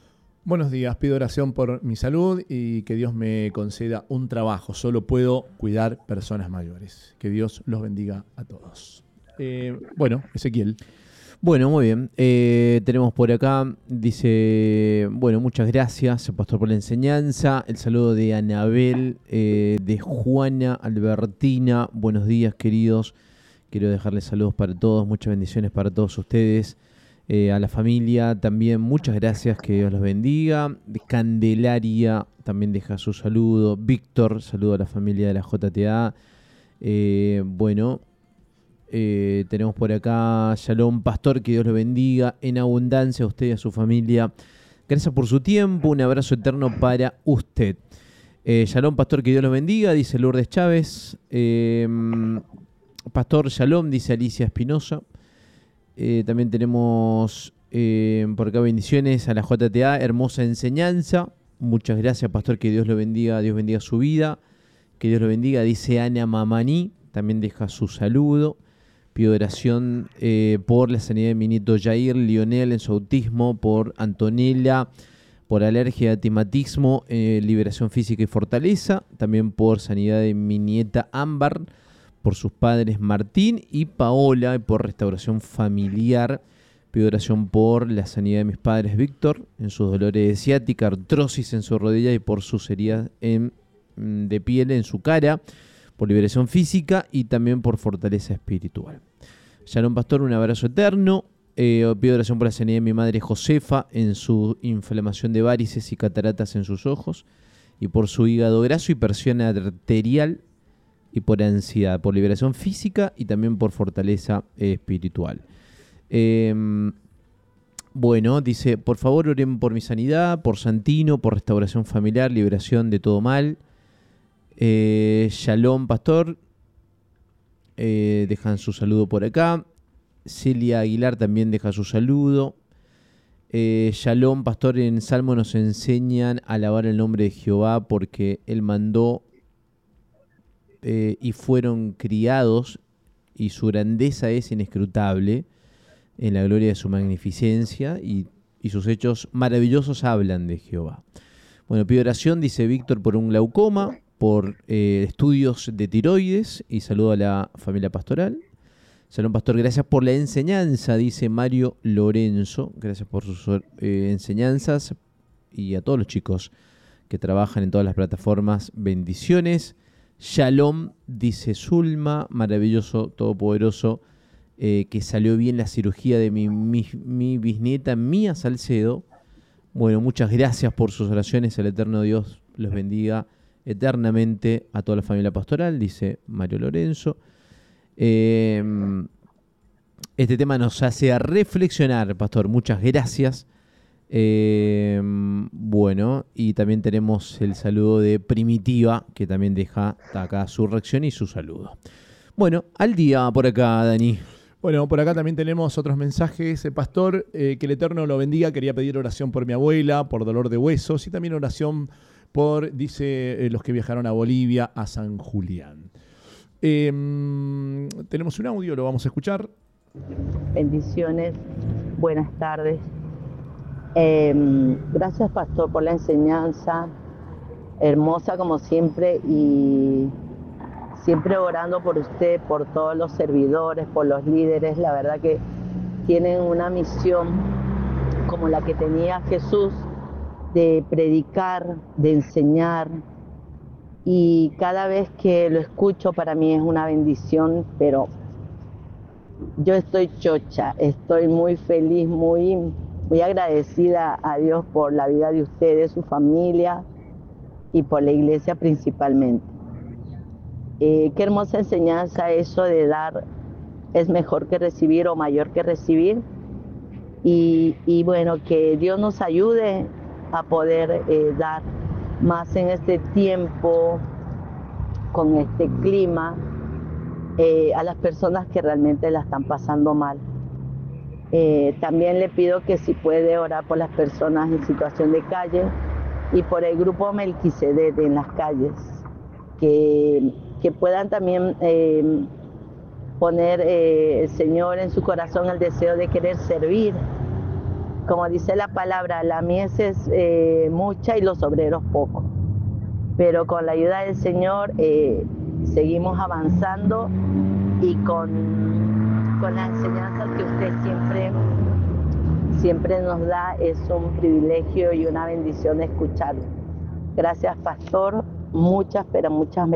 Buenos días, pido oración por mi salud y que Dios me conceda un trabajo. Solo puedo cuidar personas mayores. Que Dios los bendiga a todos. Eh, bueno, Ezequiel. Bueno, muy bien. Eh, tenemos por acá, dice, bueno, muchas gracias, pastor, por la enseñanza. El saludo de Anabel, eh, de Juana Albertina. Buenos días, queridos. Quiero dejarles saludos para todos, muchas bendiciones para todos ustedes. Eh, a la familia también, muchas gracias, que Dios los bendiga. De Candelaria también deja su saludo. Víctor, saludo a la familia de la J T A. Eh, bueno, eh, tenemos por acá Shalom, pastor, que Dios lo bendiga en abundancia a usted y a su familia. Gracias por su tiempo, un abrazo eterno para usted. Eh, Shalom, pastor, que Dios lo bendiga, dice Lourdes Chávez. Eh, pastor Shalom, dice Alicia Espinosa. Eh, también tenemos eh, por acá bendiciones a la J T A, hermosa enseñanza. Muchas gracias, pastor, que Dios lo bendiga, Dios bendiga su vida. Que Dios lo bendiga, dice Ana Mamani, también deja su saludo. Pido oración eh, por la sanidad de mi nieto Jair Lionel en su autismo, por Antonella, por alergia, atimatismo, eh, liberación física y fortaleza. También por sanidad de mi nieta Ámbar, por sus padres Martín y Paola, y por restauración familiar. Pido oración por la sanidad de mis padres Víctor, en sus dolores de ciática, artrosis en su rodilla y por sus heridas en, de piel en su cara, por liberación física y también por fortaleza espiritual. Shalom, pastor, un abrazo eterno. Eh, pido oración por la sanidad de mi madre Josefa, en su inflamación de varices y cataratas en sus ojos, y por su hígado graso y presión arterial, y por ansiedad, por liberación física y también por fortaleza eh, espiritual. Eh, bueno, dice, por favor oren por mi sanidad, por Santino, por restauración familiar, liberación de todo mal. Eh, Shalom, pastor. Eh, dejan su saludo por acá. Celia Aguilar también deja su saludo. Eh, Shalom, pastor, en Salmo nos enseñan a alabar el nombre de Jehová porque Él mandó Eh, y fueron criados, y su grandeza es inescrutable, en la gloria de su magnificencia, y, y sus hechos maravillosos hablan de Jehová. Bueno, pido oración, dice Víctor, por un glaucoma, por eh, estudios de tiroides, y saludo a la familia pastoral. Salón, pastor, gracias por la enseñanza, dice Mario Lorenzo. Gracias por sus eh, enseñanzas, y a todos los chicos que trabajan en todas las plataformas, bendiciones. Shalom, dice Zulma, maravilloso, todopoderoso, eh, que salió bien la cirugía de mi, mi, mi bisnieta Mía Salcedo. Bueno, muchas gracias por sus oraciones, el eterno Dios los bendiga eternamente a toda la familia pastoral, dice Mario Lorenzo. Eh, este tema nos hace reflexionar, pastor, muchas gracias. Eh, bueno, y también tenemos el saludo de Primitiva, que también deja acá su reacción y su saludo. Bueno, al día por acá, Dani. Bueno, por acá también tenemos otros mensajes. Eh, pastor, eh, que el Eterno lo bendiga. Quería pedir oración por mi abuela, por dolor de huesos, y también oración por, dice, eh, los que viajaron a Bolivia, a San Julián. Eh, tenemos un audio, lo vamos a escuchar. Bendiciones, buenas tardes. Eh, gracias, pastor, por la enseñanza, hermosa como siempre, y siempre orando por usted, por todos los servidores, por los líderes. La verdad que tienen una misión como la que tenía Jesús, de predicar, de enseñar, y cada vez que lo escucho para mí es una bendición, pero yo estoy chocha, estoy muy feliz, muy... muy agradecida a Dios por la vida de ustedes, su familia, y por la iglesia principalmente. Eh, qué hermosa enseñanza eso de dar es mejor que recibir o mayor que recibir. Y, y bueno, que Dios nos ayude a poder eh, dar más en este tiempo, con este clima, eh, a las personas que realmente la están pasando mal. Eh, también le pido que si puede orar por las personas en situación de calle y por el grupo Melquisedec en las calles, que, que puedan también eh, poner eh, el Señor en su corazón el deseo de querer servir como dice la palabra, la mies es eh, mucha y los obreros pocos. Pero con la ayuda del Señor eh, seguimos avanzando y con, con la enseñanza que usted siempre, siempre nos da, es un privilegio y una bendición escucharlo. Gracias, pastor. Muchas, pero muchas